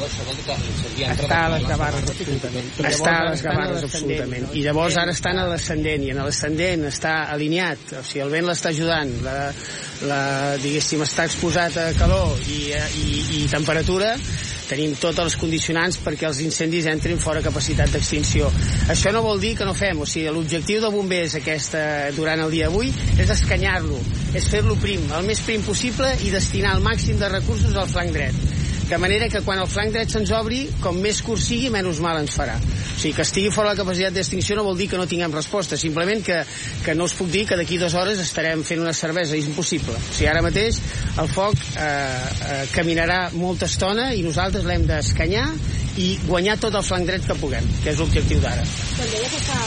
Està a les Gavarres, absolutament. Està a les Gavarres, absolutament. I llavors ara estan a l'ascendent, i en l'ascendent està alineat, o sigui, el vent l'està ajudant, la, la, diguéssim, està exposat a calor i, i, i temperatura, tenim tots els condicionants perquè els incendis entrin fora capacitat d'extinció. Això no vol dir que no fem, o sigui, l'objectiu de bombers aquesta, durant el dia d'avui és escanyar-lo, és fer-lo prim, el més prim possible i destinar el màxim de recursos al flanc dret. De manera que quan el flanc dret se'ns obri, com més curt sigui, menys mal ens farà. O sigui, que estigui fora la capacitat d'extinció no vol dir que no tinguem resposta, simplement que, que no us puc dir que d'aquí dues hores estarem fent una cervesa, és impossible. O sigui, ara mateix el foc eh, eh, caminarà molta estona i nosaltres l'hem d'escanyar i guanyar tot el flanc dret que puguem, que és l'objectiu d'ara. Quan deia que està...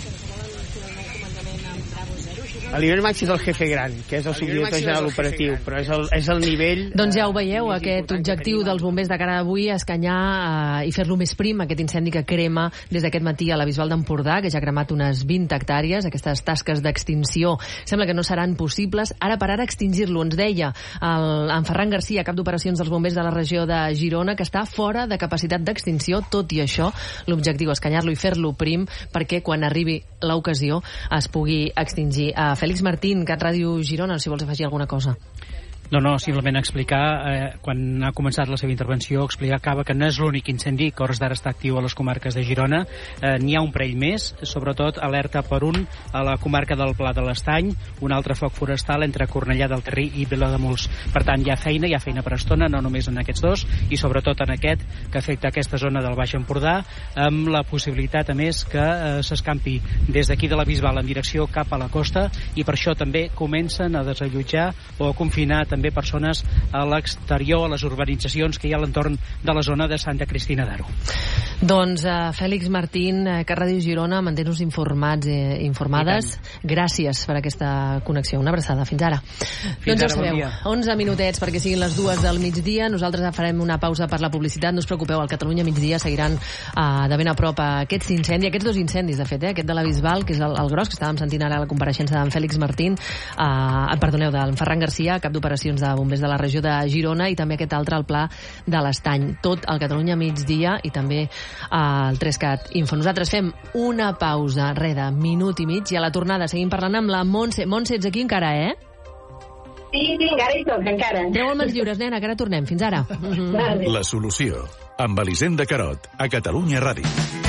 El nivell màxim és el jefe gran, que és el subdirector general operatiu, però és el, és el nivell... Doncs ja ho veieu, aquest objectiu dels bombers de cara d'avui, escanyar eh, i fer-lo més prim, aquest incendi que crema des d'aquest matí a la Bisbal d'Empordà, que ja ha cremat unes vint hectàrees. Aquestes tasques d'extinció sembla que no seran possibles. Ara per ara extingir-lo, ens deia el, en Ferran Garcia, cap d'operacions dels bombers de la regió de Girona, que està fora de capacitat d'extinció. Tot i això, l'objectiu és escanyar-lo i fer-lo prim perquè quan arribi l'ocasió es pugui extingir. A Fèlix Martín, Cat Ràdio Girona, si vols afegir alguna cosa. No, no, simplement explicar, eh, quan ha començat la seva intervenció, explicava que no és l'únic incendi que a hores d'ara està actiu a les comarques de Girona. Eh, N'hi ha un parell més, sobretot alerta per un a la comarca del Pla de l'Estany, un altre foc forestal entre Cornellà del Terri i Vilademuls. Per tant, hi ha feina, hi ha feina per estona, no només en aquests dos, i sobretot en aquest, que afecta aquesta zona del Baix Empordà, amb la possibilitat, a més, que eh, s'escampi des d'aquí de la Bisbal en direcció cap a la costa, i per això també comencen a desallotjar o a confinar també persones a l'exterior, a les urbanitzacions que hi ha a l'entorn de la zona de Santa Cristina d'Aro. Doncs uh, Fèlix Martín, uh, que Ràdio Girona, mantén-nos informats i eh, informades. Gràcies per aquesta connexió. Una abraçada. Fins ara. Fins doncs ja ara, ho sabeu, bon dia. onze minutets perquè siguin les dues del migdia. Nosaltres farem una pausa per la publicitat. No us preocupeu, al Catalunya migdia seguiran uh, de ben a prop uh, aquests incendis, aquests dos incendis, de fet, eh? Aquest de la Bisbal, que és el, el gros, que estàvem sentint ara la compareixença d'en Fèlix Martín, uh, perdoneu, d'en Ferran Garcia, cap d'operacions de bombers de la regió de Girona, i també aquest altre, el Pla de l'Estany. Tot al Catalunya migdia i també uh, el tres cat Info. Nosaltres fem una pausa, res de minut i mig, i a la tornada seguim parlant amb la Montse. Montse, ets aquí encara, eh? Sí, sí, encara hi soc, encara. Treu el mans lliures, nena, que ara tornem. Fins ara. La solució, amb Elisenda Carot, a Catalunya Ràdio.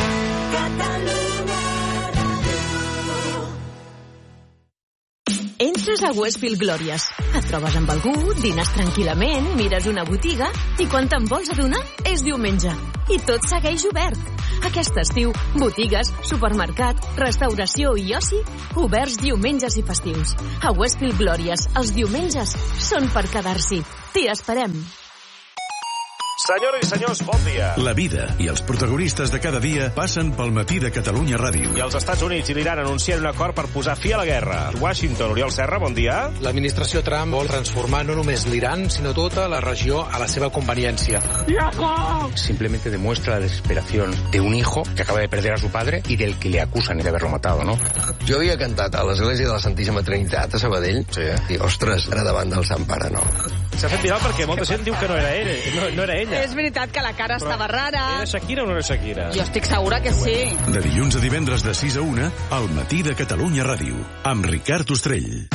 Entres a Westfield Glòries. Et trobes amb algú, dines tranquil·lament, mires una botiga i quan te'n vols adonar és diumenge. I tot segueix obert. Aquest estiu, botigues, supermercat, restauració i oci, oberts diumenges i festius. A Westfield Glòries, els diumenges són per quedar-s'hi. T'hi esperem. Senyores i senyors, bon dia. La vida i els protagonistes de cada dia passen pel matí de Catalunya Ràdio. I els Estats Units i l'Iran anuncien un acord per posar fi a la guerra. Washington, Oriol Serra, bon dia. L'administració Trump vol transformar no només l'Iran, sinó tota la regió a la seva conveniència. Simplemente demuestra la desesperación de un hijo que acaba de perder a su padre y del que le acusan de haberlo matado, ¿no? Jo havia cantat a l'església de la Santíssima Trinitat a Sabadell, sí. I, ostres, era davant del Sant Pare, no. S'ha fet viral perquè molta gent diu que no era ell, no, no era ella. És veritat que la cara Però estava rara. Era Shakira o no era Shakira? Jo estic segura que sí. De dilluns a divendres de sis a una, al matí de Catalunya Ràdio, amb Ricard Ostrell.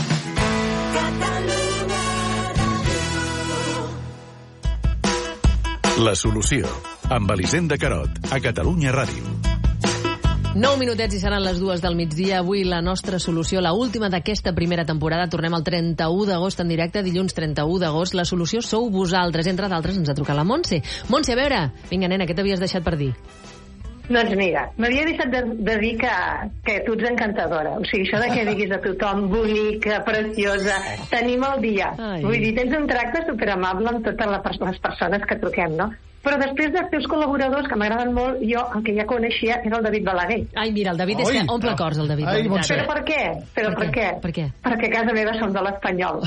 La solució, amb Elisenda Carot, a Catalunya Ràdio. Nou minutets i seran les dues del migdia. Avui la nostra solució, la última d'aquesta primera temporada. Tornem el trenta-u d'agost en directe, dilluns trenta-u d'agost. La solució sou vosaltres. Entre d'altres ens ha trucat la Montse. Montse, a veure, vinga, nena, què t'havies deixat per dir? Doncs mira, m'havia deixat de, de dir que, que tu ets encantadora. O sigui, això de que diguis a tothom bonica, preciosa, tenim el dia. Ai. Vull dir, tens un tracte superamable amb totes les persones que truquem, no? Però després dels teus col·laboradors, que m'agraden molt, jo, el que ja coneixia, era el David Balaguer. Ai, mira, el David és que omple cors, el David. Ai, però per què? Però per, per què? Per què? Perquè a casa meva som de l'Espanyol.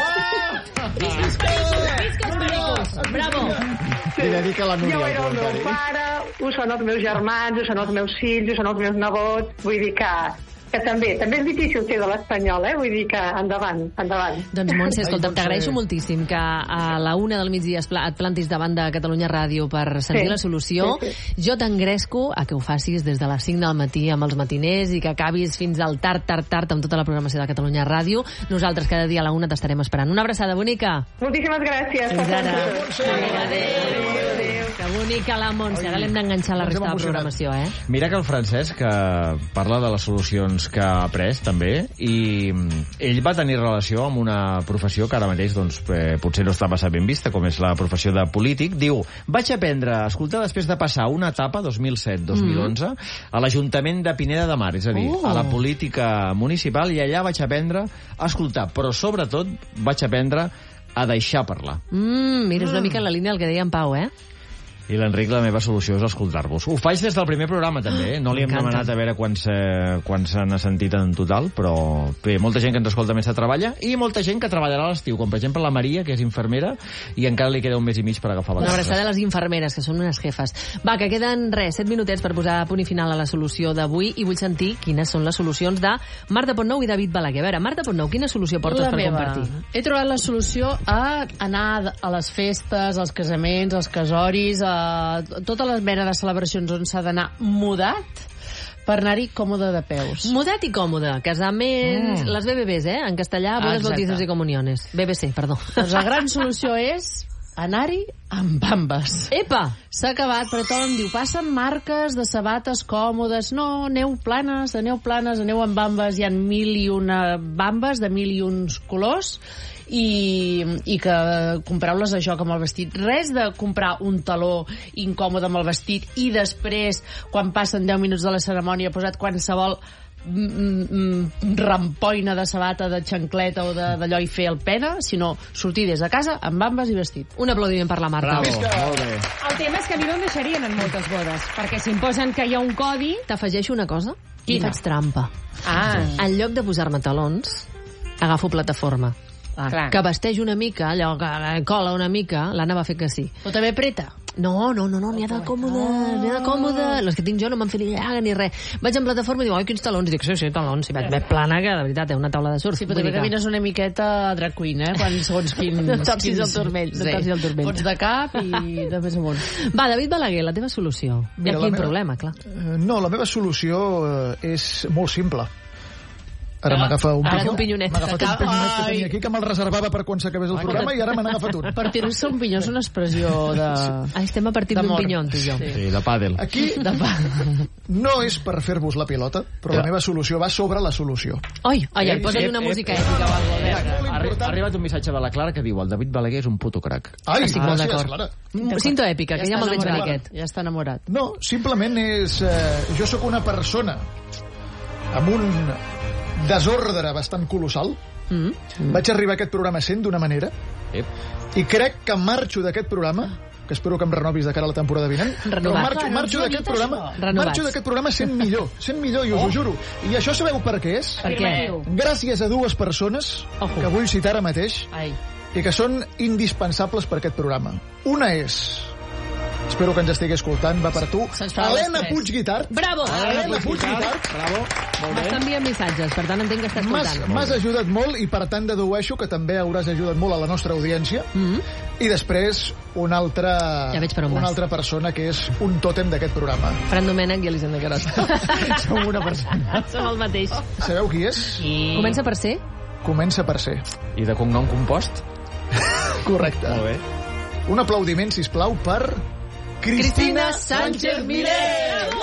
Bravo! Li dedica la Núria. Jo era el meu pare, ho són els meus germans, ho són els meus fills, ho són els meus nebots, vull dir que... que també, també és difícil ser de l'Espanyol, eh? Vull dir que endavant, endavant. Doncs Montse, escolta, t'agraeixo moltíssim que a la una del migdia et plantis davant de Catalunya Ràdio per sentir sí, la solució. Sí, sí. Jo t'engresco a que ho facis des de les cinc del matí amb els matiners i que acabis fins al tard, tard, tard amb tota la programació de Catalunya Ràdio. Nosaltres cada dia a la una t'estarem esperant. Una abraçada bonica. Moltíssimes gràcies. Fins ara. Adéu, adéu. Que bonica la Montse. Ara l'hem d'enganxar la resta de la programació, eh? Mira que el Francesc que parla de les solucions que ha après, també, i ell va tenir relació amb una professió que ara mateix doncs, eh, potser no està massa ben vista, com és la professió de polític. Diu, vaig aprendre a escoltar després de passar una etapa, dos mil set dos mil onze, mm. a l'Ajuntament de Pineda de Mar, és a dir, oh. a la política municipal, i allà vaig aprendre a escoltar, però sobretot vaig aprendre a deixar parlar. Mm, mira, és una mica en la línia del que deia en Pau, eh? I l'Enric, la meva solució és escoltar-vos. Ho faig des del primer programa, també. No li hem demanat a veure quants, eh, quants s'han sentit en total, però bé, molta gent que ens escolta més treballa, i molta gent que treballarà a l'estiu, com per exemple la Maria, que és infermera, i encara li queda un mes i mig per agafar Una abraçada a les infermeres, que són unes jefes. Va, que queden, res, set minutets per posar punt i final a la solució d'avui, i vull sentir quines són les solucions de Marta Pontnou i David Balaguer. A veure, Marta Pontnou, quina solució portes la per meva. compartir? He trobat la solució a anar a les festes, als casaments, als casoris, a totes les menes de celebracions on s'ha d'anar mudat per anar-hi còmode de peus. Mudat i còmode. Casaments, mm. les B B Bs, eh? En castellà, bodes, bautizos i comuniones. B B C, perdó. Doncs la gran solució és anar-hi amb bambes. Epa! S'ha acabat, però tothom diu, passen marques de sabates còmodes. No, aneu planes, aneu planes, aneu amb bambes. Hi ha mil i una bambes de mil i uns colors, i, i que compreu-les a joc amb el vestit. Res de comprar un taló incòmode amb el vestit i després, quan passen deu minuts de la cerimònia, posat qualsevol mm, mm, rampoina de sabata, de xancleta o d'allò i fer el pena, sinó sortir des de casa amb bambes i vestit. Un aplaudiment per la Marta. Bravo, molt bé. El tema és que a mi no em deixarien en moltes bodes, perquè si em posen que hi ha un codi... T'afegeixo una cosa? Quina? I faig trampa. Ah. En lloc de posar-me talons, agafo plataforma. Ah, clar. Que vesteix una mica, allò que cola una mica, l'Anna va fer que sí. Però també preta. No, no, no, no, n'hi ha de còmode, n'hi ha de còmode. Les que tinc jo no me'n feia llaga ni res. Vaig en plataforma i diu, oi, quins talons? I dic, sí, sí, talons. I vaig més plana que, de veritat, és una taula de surf. Sí, però també camines una miqueta drag queen, eh? Quan, segons quin... No torcis el turmell, no torcis el turmell. Pots de cap i de més amunt. Va, David Balaguer, la teva solució. Mira, I quin meva, problema, clar. Eh, no, la meva solució eh, és molt simple. Ara m'agafa un Ara pinyó. un pinyonet. M'ha agafat un pinyonet que tenia aquí, que me'l reservava per quan s'acabés el programa, i ara me n'ha agafat un. Partir-se un pinyó és una expressió de... Ah, estem a partir d'un pinyó, tu i jo. Sí, de pàdel. Aquí no és per fer-vos la pilota, però la meva solució va sobre la solució. Oi, ai, ai, posa't una música èpica o alguna cosa. Ha arribat un missatge de la Clara que diu el David Balaguer és un puto crac. Ai, Estic molt gràcies, d'acord. Clara. Cinto èpica, que ja me'l veig enamorat. boniquet. Ja està enamorat. No, simplement és... Eh, jo sóc una persona amb un desordre bastant colossal. Mm. Mm. Vaig arribar a aquest programa sent d'una manera Ep. i crec que marxo d'aquest programa, que espero que em renovis de cara a la temporada vinent, però Renovat. marxo, marxo d'aquest programa Renovats. marxo d'aquest programa sent millor, sent millor, i us ho juro. I això sabeu per què és? Per què? Gràcies a dues persones Ojo. que vull citar ara mateix Ai. i que són indispensables per aquest programa. Una és, espero que ens estigui escoltant, va per tu, Se'ns fa Helena les tres. Puigguitart. Bravo! Helena Puigguitart. Bravo, molt M'està bé. enviant missatges, per tant entenc que està M'has escoltant. m'has ajudat molt i per tant dedueixo que també hauràs ajudat molt a la nostra audiència. Mm. I després una altra, Ja veig per on una vas. altra persona que és un tòtem d'aquest programa. Fran Domènech i Elisenda Carot. Som una persona. Som el mateix. Sabeu qui és? I... Comença per ser? Comença per ser. I de cognom compost? Correcte. Molt bé. Un aplaudiment, sisplau, per Cristina Sánchez Miret!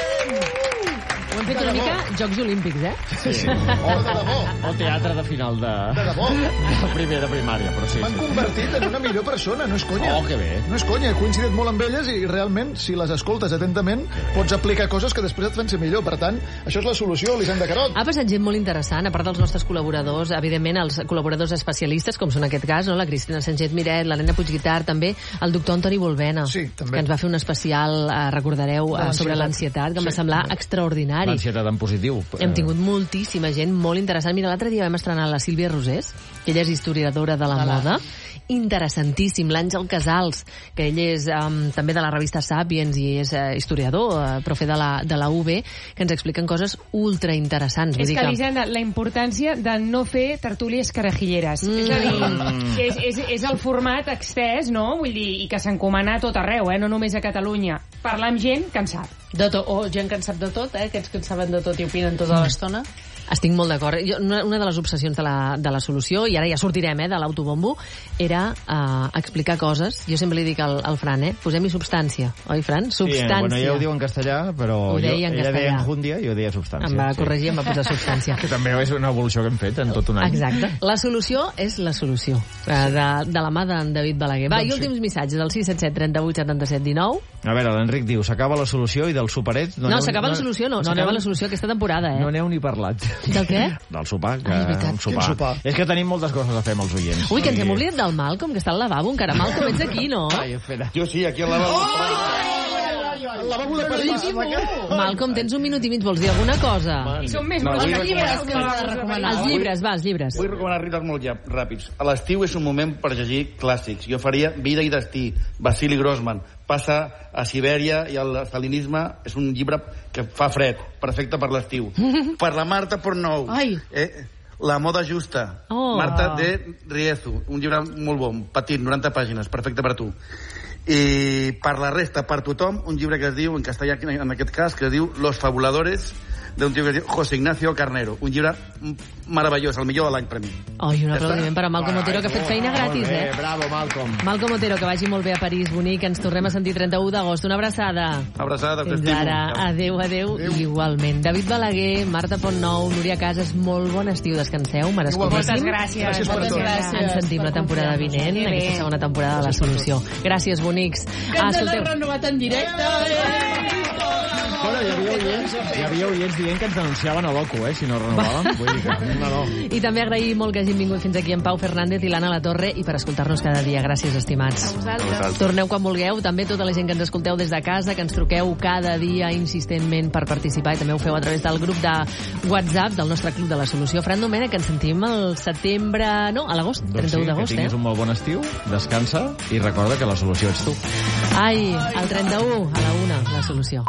Ho hem fet una mica Jocs Olímpics, eh? Sí. O, de debò. o teatre de final de... De debò. De primer de primària, però sí. M'han sí. convertit en una millor persona, no és conya. Oh, que bé. No és conya, he coincidit molt amb elles i realment, si les escoltes atentament, pots aplicar coses que després et fan ser millor. Per tant, això és la solució, Elisenda Carot. Ha passat gent molt interessant, a part dels nostres col·laboradors, evidentment els col·laboradors especialistes, com són en aquest cas, no? La Cristina Sánchez Miret, la Nena Puigguitart, també el doctor Antoni Volvena, Sí, també. que ens va fer un especial, eh, recordareu, eh, sobre l'ansietat, que em va Sí, semblar també. extraordinari. L'ansietat en positiu. Hem tingut moltíssima gent molt interessant. Mira, l'altre dia vam estrenar la Sílvia Rosés, que ella és historiadora de la De la- moda, interessantíssim. L'Àngel Casals, que ell és um, també de la revista Sapiens i és uh, historiador, uh, profe de la, de la U B, que ens expliquen coses ultra interessants. És que, Elisenda, la importància de no fer tertúlies carajilleres. Mm. És a dir, és, és, és el format extès, no? Vull dir, i que s'encomana a tot arreu, eh? No només a Catalunya. Parlar amb gent que en sap. De to o gent que en sap de tot, eh? Aquests que en saben de tot i opinen tota l'estona. Estic molt d'acord. Jo- Una, una de les obsessions de la, de la solució, i ara ja sortirem eh, de l'autobombo, era uh, explicar coses. Jo sempre li dic al, al Fran, eh? Posem-hi substància. Oi, Fran? Sí, Substància. bueno, ella ho diu en castellà, però Ho jo, deia en ella castellà. deia enjundia i jo deia substància. Em va corregir i em va posar substància. Que també és una evolució que hem fet en tot un any. Exacte. La solució és la solució. eh, De, de la mà d'en David Balaguer. Va, Doncs i últims sí. missatges, del sis set set, trenta-vuit, setanta-set, dinou. A veure, l'Enric diu, s'acaba la solució i del superet... No, n'heu- s'acaba la solució, no. S'acaba n'heu- la solució aquesta temporada, eh? No n'heu ni parlat. Del què? Del sopar, que Ai, és veritat. un sopar. Quin sopar? És que tenim moltes coses a fer amb els oients. Ui, que ens I- hem oblidat del Malcolm, que està al lavabo encara. Malcolm, ets aquí, no? Ai, espera. Jo sí, aquí al lavabo. El lavabo de París. Malcolm, tens un minut i mig, vols dir alguna cosa? I són més No, bruts vull que llibres que recomanar- vas recomanar. Els llibres, va, els llibres. Vull recomanar llibres molt ja, ràpids. A l'estiu és un moment per llegir clàssics. Jo faria Vida i destí, Vasily Grossman. Passa a Sibèria i el stalinisme és un llibre que fa fred, perfecte per l'estiu. Per la Marta Portnou. Ai. Eh, La moda justa. Oh. Marta de Riezu. Un llibre molt bon, petit, noranta pàgines, perfecte per tu. I per la resta, per tothom, un llibre que es diu, en castellà en aquest cas, que es diu Los fabuladores, d'un tio que es diu José Ignacio Carnero. Un llibre meravellós, el millor de l'any per mi. Oi, un Ja aplaudiment per a Malcolm Otero, que ha fet feina gratis, Molt bé, eh? bravo, Malcolm. Malcolm Otero, que vagi molt bé a París, bonic. Ens tornem a sentir trenta-u d'agost. Una abraçada. Abraçada, Fins t'estimo. ara. Adéu, adéu, adéu. Igualment. David Balaguer, Marta Pontnou, Núria Casas, molt bon estiu. Descanseu, merescudíssim. Moltes gràcies. Gràcies per tot. Gràcies. Ens sentim la temporada vinent, Que bé. aquesta segona temporada de La Solució. Gràcies, bonics. Que ens l'hem renovat en directe. Eh! Escolta, hi havia oients, hi havia oients dient que ens denunciaven a l'Oco, eh, si no renovàvem. Vull dir que, no, no. I també agrair molt que hagin vingut fins aquí en Pau Fernández i l'Anna Latorre i per escoltar-nos cada dia. Gràcies, estimats. A vosaltres. Torneu quan vulgueu. També tota la gent que ens escolteu des de casa, que ens truqueu cada dia insistentment per participar i també ho feu a través del grup de WhatsApp del nostre Club de la Solució. Fran Domènech, que ens sentim al setembre... No, a l'agost, trenta-u doncs sí, d'agost, que tinguis eh? un molt bon estiu, descansa i recorda que la solució ets tu. Ai, el trenta-u, a la una, la solució.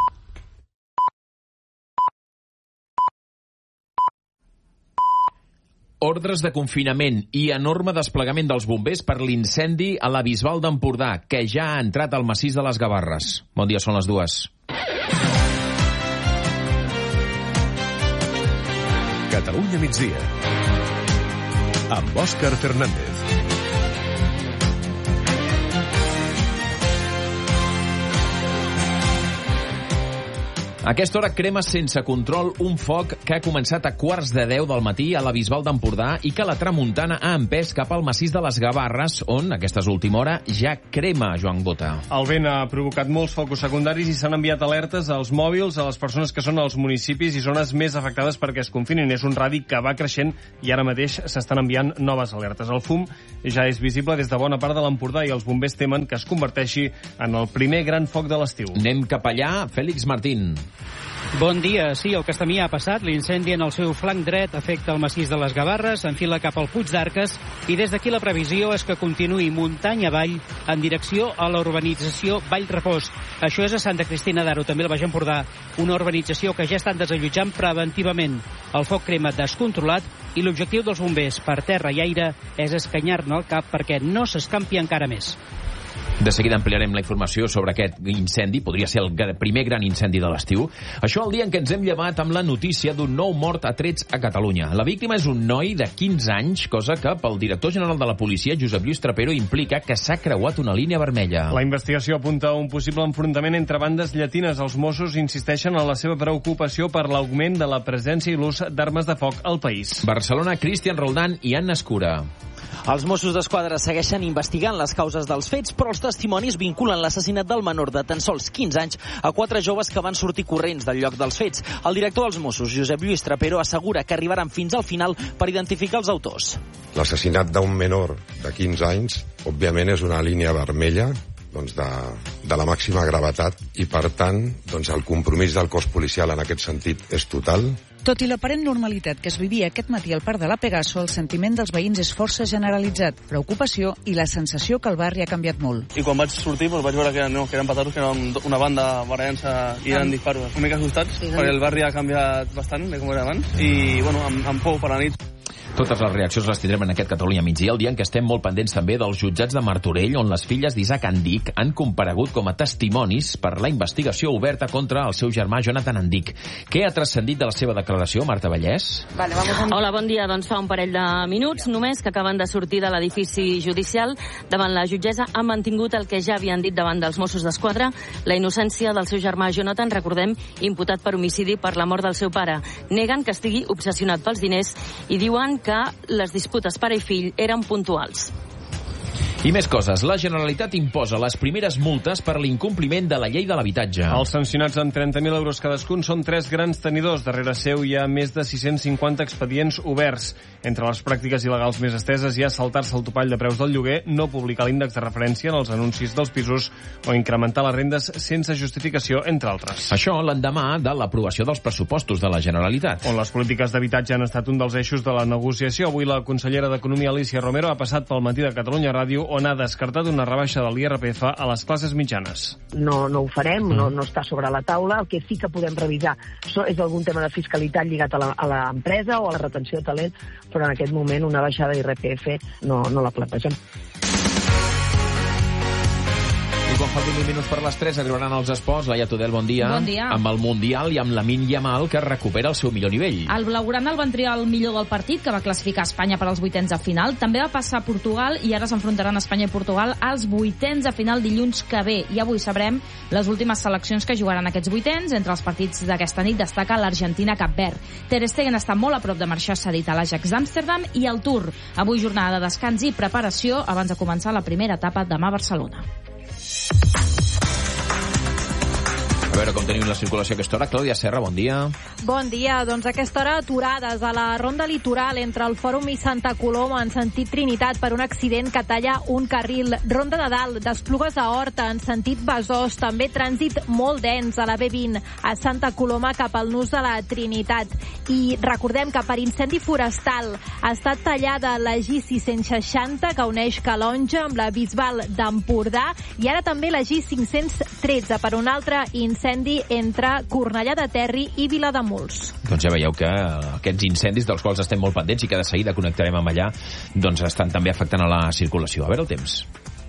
Ordres de confinament i enorme desplegament dels bombers per l'incendi a la Bisbal d'Empordà, que ja ha entrat al massís de les Gavarres. Bon dia, són les dues. Catalunya migdia. Amb Òscar Fernández. A aquesta hora crema sense control un foc que ha començat a quarts de deu del matí a la Bisbal d'Empordà i que la tramuntana ha empès cap al massís de les Gavarres, on, aquesta última hora, ja crema, Joan Bota. El vent ha provocat molts focus secundaris i s'han enviat alertes als mòbils a les persones que són als municipis i zones més afectades perquè es confinin. És un radi que va creixent i ara mateix s'estan enviant noves alertes. El fum ja és visible des de bona part de l'Empordà i els bombers temen que es converteixi en el primer gran foc de l'estiu. Anem cap allà. Fèlix Martín. Bon dia. Sí, el Castamí ha passat. L'incendi en el seu flanc dret afecta el massís de les Gavarres, enfila cap al Puig d'Arques i des d'aquí la previsió és que continuï muntanya avall en direcció a la urbanització Vallrepòs. Això és a Santa Cristina d'Aro, també al Baix Empordà, una urbanització que ja estan desallotjant preventivament. El foc crema descontrolat i l'objectiu dels bombers per terra i aire és escanyar-ne el cap perquè no s'escampi encara més. De seguida ampliarem la informació sobre aquest incendi. Podria ser el primer gran incendi de l'estiu. Això el dia en què ens hem llevat amb la notícia d'un nou mort a trets a Catalunya. La víctima és un noi de quinze anys, cosa que pel director general de la policia, Josep Lluís Trapero, implica que s'ha creuat una línia vermella. La investigació apunta a un possible enfrontament entre bandes llatines. Els Mossos insisteixen en la seva preocupació per l'augment de la presència i l'ús d'armes de foc al país. Barcelona, Cristian Roldán i Anna Escura. Els Mossos d'Esquadra segueixen investigant les causes dels fets, però els testimonis vinculen l'assassinat del menor de tan sols quinze anys a quatre joves que van sortir corrents del lloc dels fets. El director dels Mossos, Josep Lluís Trapero, assegura que arribaran fins al final per identificar els autors. L'assassinat d'un menor de quinze anys, òbviament, és una línia vermella doncs de, de la màxima gravetat i, per tant, doncs el compromís del cos policial en aquest sentit és total. Tot i l'aparent normalitat que es vivia aquest matí al parc de la Pegaso, el sentiment dels veïns és força generalitzat, preocupació i la sensació que el barri ha canviat molt. I quan vaig sortir doncs vaig veure que, no, que eren pataros, que eren una banda barallant-se i eren disparos. Una mica assustats, sí, perquè el barri ha canviat bastant de com era abans i, bueno, amb, amb por per la nit. Totes les reaccions les tindrem en aquest Catalunya migdia, el dia en què estem molt pendents també dels jutjats de Martorell, on les filles d'Isaac Andic han comparegut com a testimonis per la investigació oberta contra el seu germà Jonathan Andic. Què ha transcendit de la seva declaració, Marta Vallès? Vale, vamos a... Hola, bon dia. Doncs fa un parell de minuts només que acaben de sortir de l'edifici judicial davant la jutgessa han mantingut el que ja havien dit davant dels Mossos d'Esquadra, la innocència del seu germà Jonathan, recordem, imputat per homicidi per la mort del seu pare. Neguen que estigui obsessionat pels diners i diuen que les disputes pare i fill eren puntuals. I més coses. La Generalitat imposa les primeres multes per l'incompliment de la llei de l'habitatge. Els sancionats amb trenta mil euros cadascun són tres grans tenidors. Darrere seu hi ha més de sis-cents cinquanta expedients oberts. Entre les pràctiques il·legals més esteses hi ha saltar-se el topall de preus del lloguer, no publicar l'índex de referència en els anuncis dels pisos o incrementar les rendes sense justificació, entre altres. Això l'endemà de l'aprovació dels pressupostos de la Generalitat. On les polítiques d'habitatge han estat un dels eixos de la negociació. Avui la consellera d'Economia, Alícia Romero, ha passat pel matí de Catalunya Ràdio, on ha descartat una rebaixa de l'I R P F a les classes mitjanes. No, no ho farem, no, no està sobre la taula. El que sí que podem revisar és algun tema de fiscalitat lligat a l'empresa o a la retenció de talent, però en aquest moment una baixada d'I R P F no, no la plantegem. I quan faltin vint minuts per les tres arribaran els esports. Laia Tudel, bon dia. Bon dia. Amb el Mundial i amb Lamine Yamal, que recupera el seu millor nivell. El blaugrana el van triar el millor del partit, que va classificar Espanya per als vuitens de final. També va passar a Portugal i ara s'enfrontaran Espanya i Portugal als vuitens de final dilluns que ve. I avui sabrem les últimes seleccions que jugaran aquests vuitens. Entre els partits d'aquesta nit destaca l'Argentina-Cap Verd. Ter Stegen està molt a prop de marxar cedit a l'Ajax d'Amsterdam i el Tour. Avui jornada de descans i preparació abans de començar la primera etapa demà a Barcelona. A veure com tenim la circulació a aquesta hora. Clàudia Serra, bon dia. Bon dia. Doncs a aquesta hora aturades a la ronda litoral entre el Fòrum i Santa Coloma en sentit Trinitat per un accident que talla un carril. Ronda de Dalt, d'Esplugues a Horta en sentit Besòs. També trànsit molt dens a la B vint a Santa Coloma cap al nus de la Trinitat. I recordem que per incendi forestal ha estat tallada la G sis-cents seixanta que uneix Calonja amb la Bisbal d'Empordà i ara també la G cinc-cents tretze per un altre incendi entre Cornellà de Terri i Vilademuls. Doncs ja veieu que aquests incendis dels quals estem molt pendents i que de seguida connectarem amb allà, doncs estan també afectant a la circulació. A veure el temps.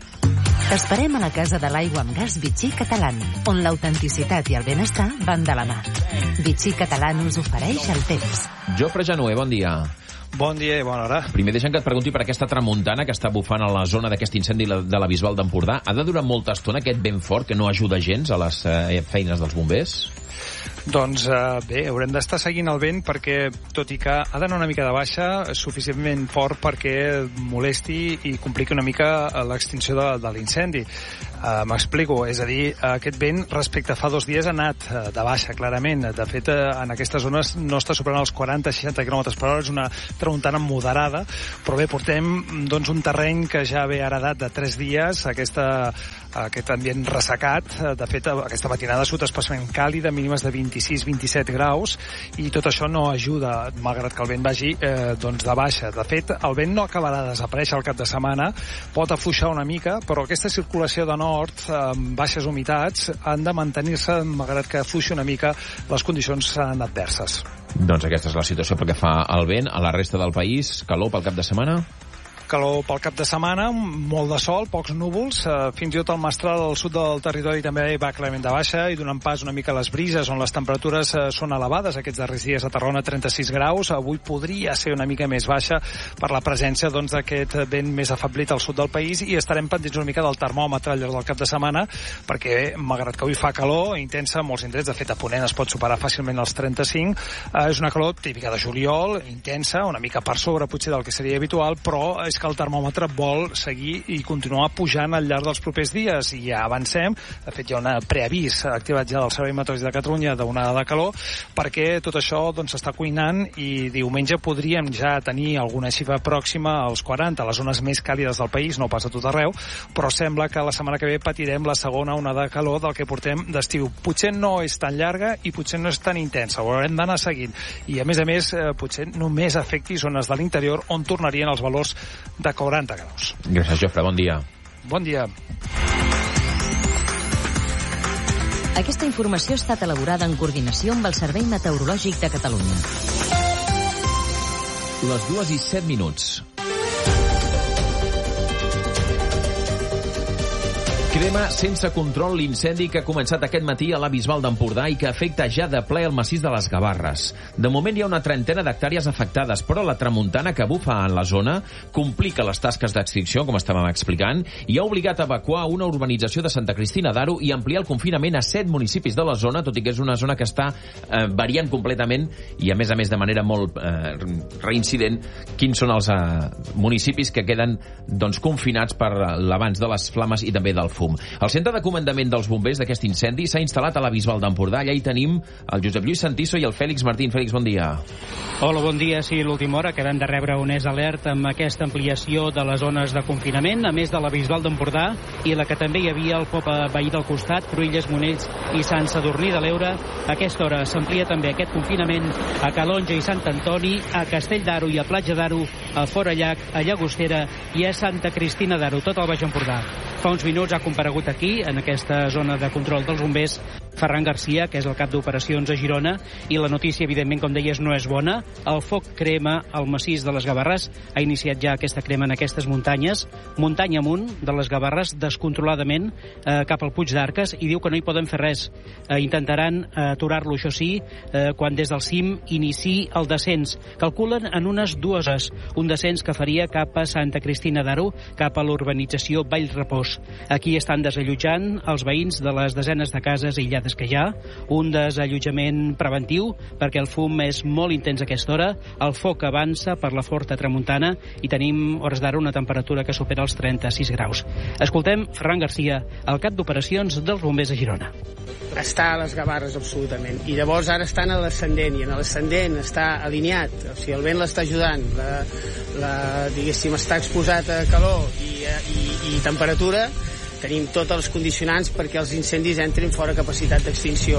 T'esperem a la Casa de l'Aigua amb Gas Vichy Catalán, on l'autenticitat i el benestar van de la mà. Vichy Catalán us ofereix el temps. Jofre Januer, bon dia. Bon dia i bona hora. Primer deixa'm que et pregunti per aquesta tramuntana que està bufant a la zona d'aquest incendi de la Bisbal d'Empordà. Ha de durar molta estona aquest vent fort que no ajuda gens a les eh, feines dels bombers? Doncs eh, bé, haurem d'estar seguint el vent perquè, tot i que ha d'anar una mica de baixa, és suficientment fort perquè molesti i compliqui una mica l'extinció de, de l'incendi. Uh, M'explico, és a dir, aquest vent respecte a fa dos dies ha anat uh, de baixa, clarament. De fet, uh, en aquestes zones no està superant els quaranta a seixanta quilòmetres per hora, és una tramuntana moderada, però bé, portem doncs, un terreny que ja ve heredat de tres dies, aquesta, aquest ambient ressecat. De fet, aquesta matinada ha sigut especialment càlida, mínimes de vint-i-sis a vint-i-set graus, i tot això no ajuda, malgrat que el vent vagi eh, doncs de baixa. De fet, el vent no acabarà de desaparèixer al cap de setmana, pot afluixar una mica, però aquesta circulació de nord amb baixes humitats han de mantenir-se, malgrat que afluixi una mica, les condicions seran adverses. Doncs aquesta és la situació pel que fa al vent. A la resta del país, calor pel cap de setmana? Calor pel cap de setmana, molt de sol, pocs núvols, eh, fins i tot el Mestral al sud del territori també va clarament de baixa i donant pas una mica a les brises, on les temperatures eh, són elevades aquests darrers dies. A Tarragona trenta-sis graus, avui podria ser una mica més baixa per la presència doncs, d'aquest vent més afeblit al sud del país, i estarem pendents una mica del termòmetre al llarg del cap de setmana, perquè malgrat que avui fa calor intensa, molts indrets, de fet a Ponent es pot superar fàcilment els trenta-cinc, eh, és una calor típica de juliol, intensa, una mica per sobre potser del que seria habitual, però és que el termòmetre vol seguir i continuar pujant al llarg dels propers dies, i ja avancem. De fet, hi ha un preavís activat ja del Servei Meteorològic de Catalunya d'onada de calor, perquè tot això doncs, s'està cuinant, i diumenge podríem ja tenir alguna xifra pròxima als quaranta, a les zones més càlides del país, no passa a tot arreu, però sembla que la setmana que ve patirem la segona onada de calor del que portem d'estiu. Potser no és tan llarga i potser no és tan intensa, ho haurem d'anar seguint, i a més a més eh, potser només afecti zones de l'interior on tornarien els valors de quaranta graus. Gràcies, Jofre. Bon dia. Bon dia. Aquesta informació ha estat elaborada en coordinació amb el Servei Meteorològic de Catalunya. Les dues i set minuts. Crema sense control l'incendi que ha començat aquest matí a la Bisbal d'Empordà i que afecta ja de ple el massís de les Gavarres. De moment hi ha una trentena d'hectàrees afectades, però la tramuntana que bufa en la zona complica les tasques d'extinció, com estàvem explicant, i ha obligat a evacuar una urbanització de Santa Cristina d'Aro i ampliar el confinament a set municipis de la zona, tot i que és una zona que està eh, variant completament i, a més a més, de manera molt eh, reincident, quins són els eh, municipis que queden doncs, confinats per l'abans de les flames i també del fum. El centre de comandament dels bombers d'aquest incendi s'ha instal·lat a la Bisbal d'Empordà. Allà hi tenim el Josep Lluís Santiso i el Fèlix Martín. Fèlix, bon dia. Hola, bon dia. Sí, l'última hora acabem de rebre un és alert amb aquesta ampliació de les zones de confinament, a més de la Bisbal d'Empordà i la que també hi havia al Poble Veí del costat, Cruïlles, Monells i Sant Sadurní de l'Eure. A aquesta hora s'amplia també aquest confinament a Calonja i Sant Antoni, a Castell d'Aro i a Platja d'Aro, a Forallac, a Llagostera i a Santa Cristina d'Aro, tot el Baix Empordà. Fa uns minuts ha comparegut aquí, en aquesta zona de control dels bombers, Ferran Garcia, que és el cap d'operacions a Girona, i la notícia, evidentment, com deies, no és bona. El foc crema el massís de les Gavarres, ha iniciat ja aquesta crema en aquestes muntanyes, muntanya amunt de les Gavarres, descontroladament, eh, cap al Puig d'Arques, i diu que no hi poden fer res. Eh, intentaran eh, aturar-lo, això sí, eh, quan des del cim inici el descens. Calculen en unes dues hores un descens que faria cap a Santa Cristina d'Aro, cap a l'urbanització Vallrepòs. Aquí estan desallotjant els veïns de les desenes de cases aïllades que hi ha. Un desallotjament preventiu, perquè el fum és molt intens a aquesta hora, el foc avança per la forta tramuntana i tenim, hores d'ara, una temperatura que supera els trenta-sis graus. Escoltem Ferran Garcia, el cap d'operacions dels bombers a Girona. Està a les gavarres, absolutament. I llavors ara estan a l'ascendent, i en l'ascendent està alineat, o sigui, el vent l'està ajudant, la, la, diguéssim, està exposat a calor i, i, i temperatura, tenim tots els condicionants perquè els incendis entrin fora capacitat d'extinció.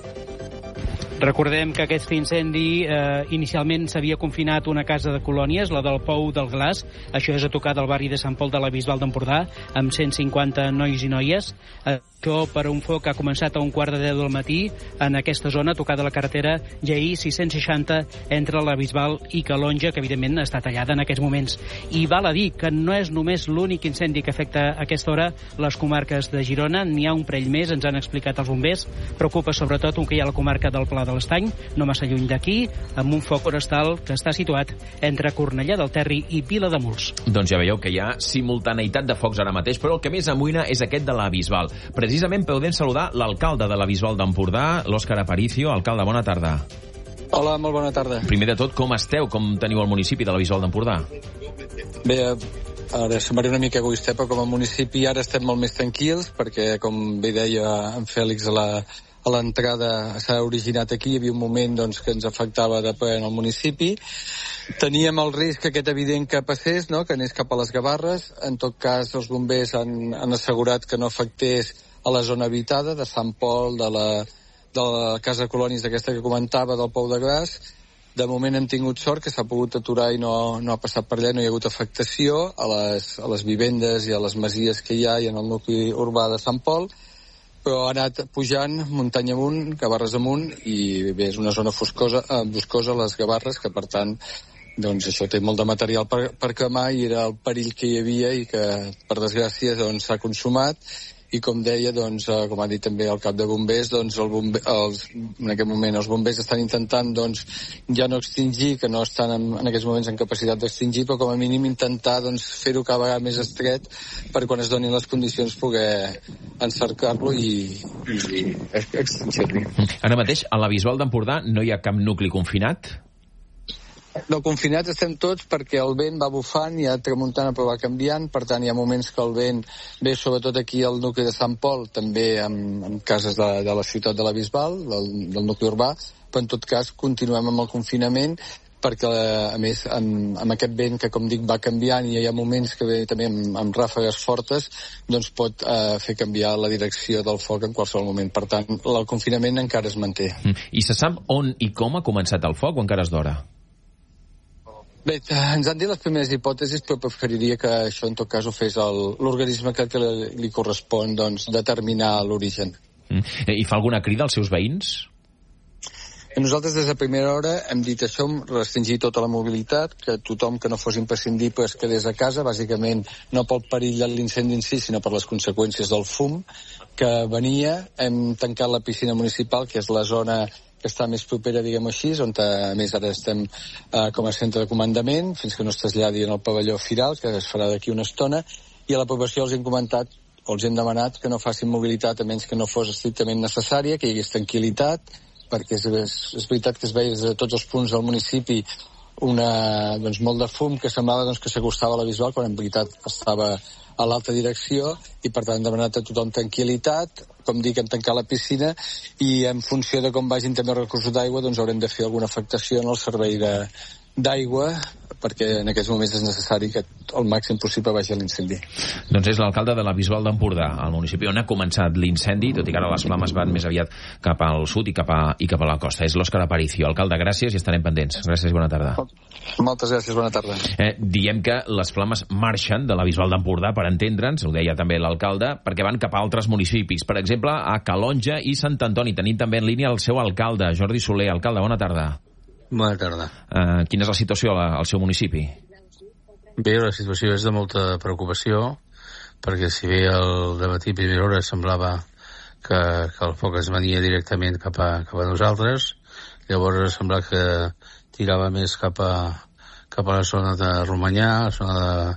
Recordem que aquest incendi eh, inicialment s'havia confinat una casa de colònies, la del Pou del Glaç. Això és a tocar del barri de Sant Pol de la Bisbal d'Empordà, amb cent cinquanta nois i noies. Això per un foc que ha començat a un quart de deu del matí en aquesta zona, a tocar de la carretera Lleí sis-cents seixanta entre la Bisbal i Calonja, que evidentment està tallada en aquests moments. I val a dir que no és només l'únic incendi que afecta a aquesta hora les comarques de Girona, n'hi ha un parell més, ens han explicat els bombers. Preocupa sobretot un que hi ha a la comarca del Pla de l'Estany, no massa lluny d'aquí, amb un foc forestal que està situat entre Cornellà del Terri i Vilademuls. Doncs ja veieu que hi ha simultaneïtat de focs ara mateix, però el que més amoïna és aquest de la Bisbal. Precisament podem saludar l'alcalde de la Bisbal d'Empordà, l'Òscar Aparicio. Alcalde, bona tarda. Hola, molt bona tarda. Primer de tot, com esteu? Com teniu el municipi de la Bisbal d'Empordà? Bé, ara semblaré una mica egoista, però com a municipi ara estem molt més tranquils, perquè, com bé deia en Fèlix, a la a l'entrada s'ha originat aquí, hi havia un moment doncs, que ens afectava de ple en el municipi. Teníem el risc aquest evident que passés, no? Que anés cap a les Gavarres. En tot cas, els bombers han, han assegurat que no afectés a la zona habitada de Sant Pol, de la, de la casa de colònies aquesta que comentava, del Pou de Glaç. De moment hem tingut sort que s'ha pogut aturar i no, no ha passat per allà, no hi ha hagut afectació a les, a les vivendes i a les masies que hi ha i en el nucli urbà de Sant Pol, però ha anat pujant muntanya amunt, Gavarres amunt, i bé, és una zona foscosa, eh, boscosa, les Gavarres, que per tant, doncs això té molt de material per, per cremar i era el perill que hi havia i que, per desgràcia, doncs s'ha consumat. I com deia, doncs, eh, com ha dit també el cap de bombers, doncs el bombe els, en aquest moment els bombers estan intentant doncs, ja no extingir, que no estan en, en aquests moments en capacitat d'extingir, però com a mínim intentar doncs, fer-ho cada vegada més estret per quan es donin les condicions poder encercar-lo i, i, i extingir-lo. Ara mateix, a la Bisbal d'Empordà no hi ha cap nucli confinat? No, confinats estem tots perquè el vent va bufant i a tramuntana però va canviant, per tant hi ha moments que el vent ve sobretot aquí al nucli de Sant Pol, també amb, amb cases de, de la ciutat de la Bisbal, del, del nucli urbà, però en tot cas continuem amb el confinament perquè a més amb, amb aquest vent que com dic va canviant i hi ha moments que ve també amb, amb ràfegues fortes doncs pot eh, fer canviar la direcció del foc en qualsevol moment, per tant el confinament encara es manté. Mm. I se sap on i com ha començat el foc o encara és d'hora? Bé, ens han dit les primeres hipòtesis, però preferiria que això en tot cas ho fes l'organisme que, que li, li correspon doncs, determinar l'origen. Mm. I fa alguna crida als seus veïns? Nosaltres des de primera hora hem dit això, restringir tota la mobilitat, que tothom que no fos imprescindible es quedés a casa, bàsicament no pel perill de l'incendi en si, sinó per les conseqüències del fum que venia. Hem tancat la piscina municipal, que és la zona que està més propera, diguem-ho així, on a més ara estem eh, com a centre de comandament, fins que no es traslladi en el pavelló firal, que es farà d'aquí una estona, i a la població els hem comentat, o els hem demanat que no facin mobilitat a menys que no fos estrictament necessària, que hi hagués tranquil·litat, perquè és, és, és veritat que es veia des de tots els punts del municipi una, doncs, molt de fum que semblava doncs, que s'acostava a la Bisbal, quan en veritat estava a l'alta direcció, i per tant hem demanat a tothom tranquil·litat, com dic, hem tancat la piscina, i en funció de com vagin també els recursos d'aigua, doncs haurem de fer alguna afectació en el servei d'aigua, perquè en aquests moments és necessari que el màxim possible vagi a l'incendi. Doncs és l'alcalde de la Bisbal d'Empordà, al municipi on ha començat l'incendi, tot i que ara les flames van més aviat cap al sud i cap a, i cap a la costa. És l'Òscar Aparicio. Alcalde, gràcies i estarem pendents. Gràcies i bona tarda. Moltes gràcies, bona tarda. Eh, diem que les flames marxen de la Bisbal d'Empordà, per entendre'ns, ho deia també l'alcalde, perquè van cap a altres municipis. Per exemple, a Calonja i Sant Antoni. Tenim també en línia el seu alcalde, Jordi Soler. Alcalde, bona tarda. Bona tarda. Uh, quina és la situació al seu municipi? Bé, la situació és de molta preocupació, perquè si bé el dematí a primera hora semblava que, que el foc es venia directament cap a, cap a nosaltres, llavors semblava que tirava més cap a, cap a la zona de Romanyà, la zona de,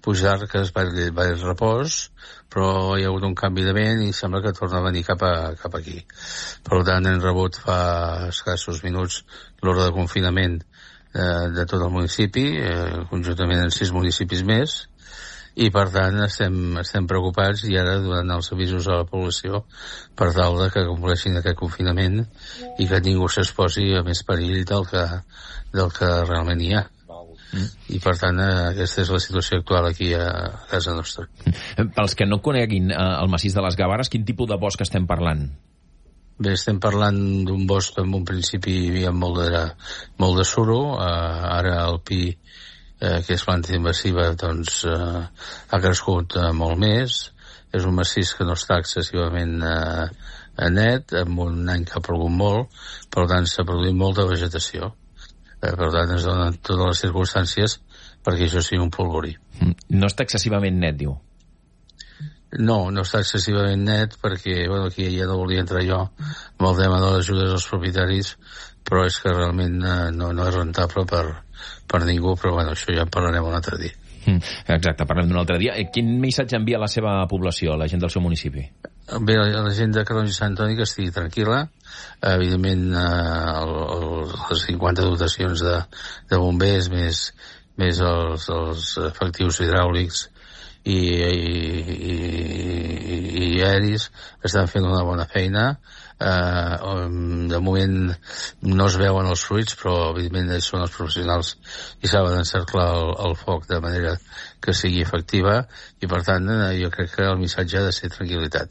pujar, que es va, va dir repòs, però hi ha hagut un canvi de vent i sembla que torna a venir cap, a, cap aquí. Per tant, hem rebut fa escassos minuts l'ordre de confinament eh, de tot el municipi, eh, conjuntament en sis municipis més, i per tant estem, estem preocupats i ara donant els avisos a la població per tal de que compleixin aquest confinament i que ningú s'exposi a més perill del que, del que realment hi ha. Mm. I per tant eh, aquesta és la situació actual aquí a, a casa nostra. Pels que no coneguin eh, el massís de les Gavarres, quin tipus de bosc estem parlant? Bé, estem parlant d'un bosc que en un principi hi havia molt de, molt de suro, eh, ara el pi eh, que és planta invasiva doncs eh, ha crescut eh, molt més, és un massís que no està excessivament eh, net, en un any que ha plogut molt, per tant s'ha produït molta vegetació. Eh, per tant, es donen totes les circumstàncies perquè això sigui un polvorí. No està excessivament net, diu? No, no està excessivament net perquè, bueno, aquí ja no volia entrar jo amb el tema de les ajudes als propietaris, però és que realment eh, no, no és rentable per, per ningú, però bueno, això ja en parlarem un altre dia. Exacte, parlem d'un altre dia. Quin missatge envia a la seva població, a la gent del seu municipi? Bé, la gent de Calonge i Sant Antoni que estigui tranquil·la. Evidentment, eh, el, el, les cinquanta dotacions de, de bombers més, més els, els efectius hidràulics i, i, i, i aeris estan fent una bona feina. Eh, de moment no es veuen els fruits, però evidentment ells són els professionals i saben encerclar el, el foc de manera que sigui efectiva i per tant eh, jo crec que el missatge ha de ser tranquil·litat.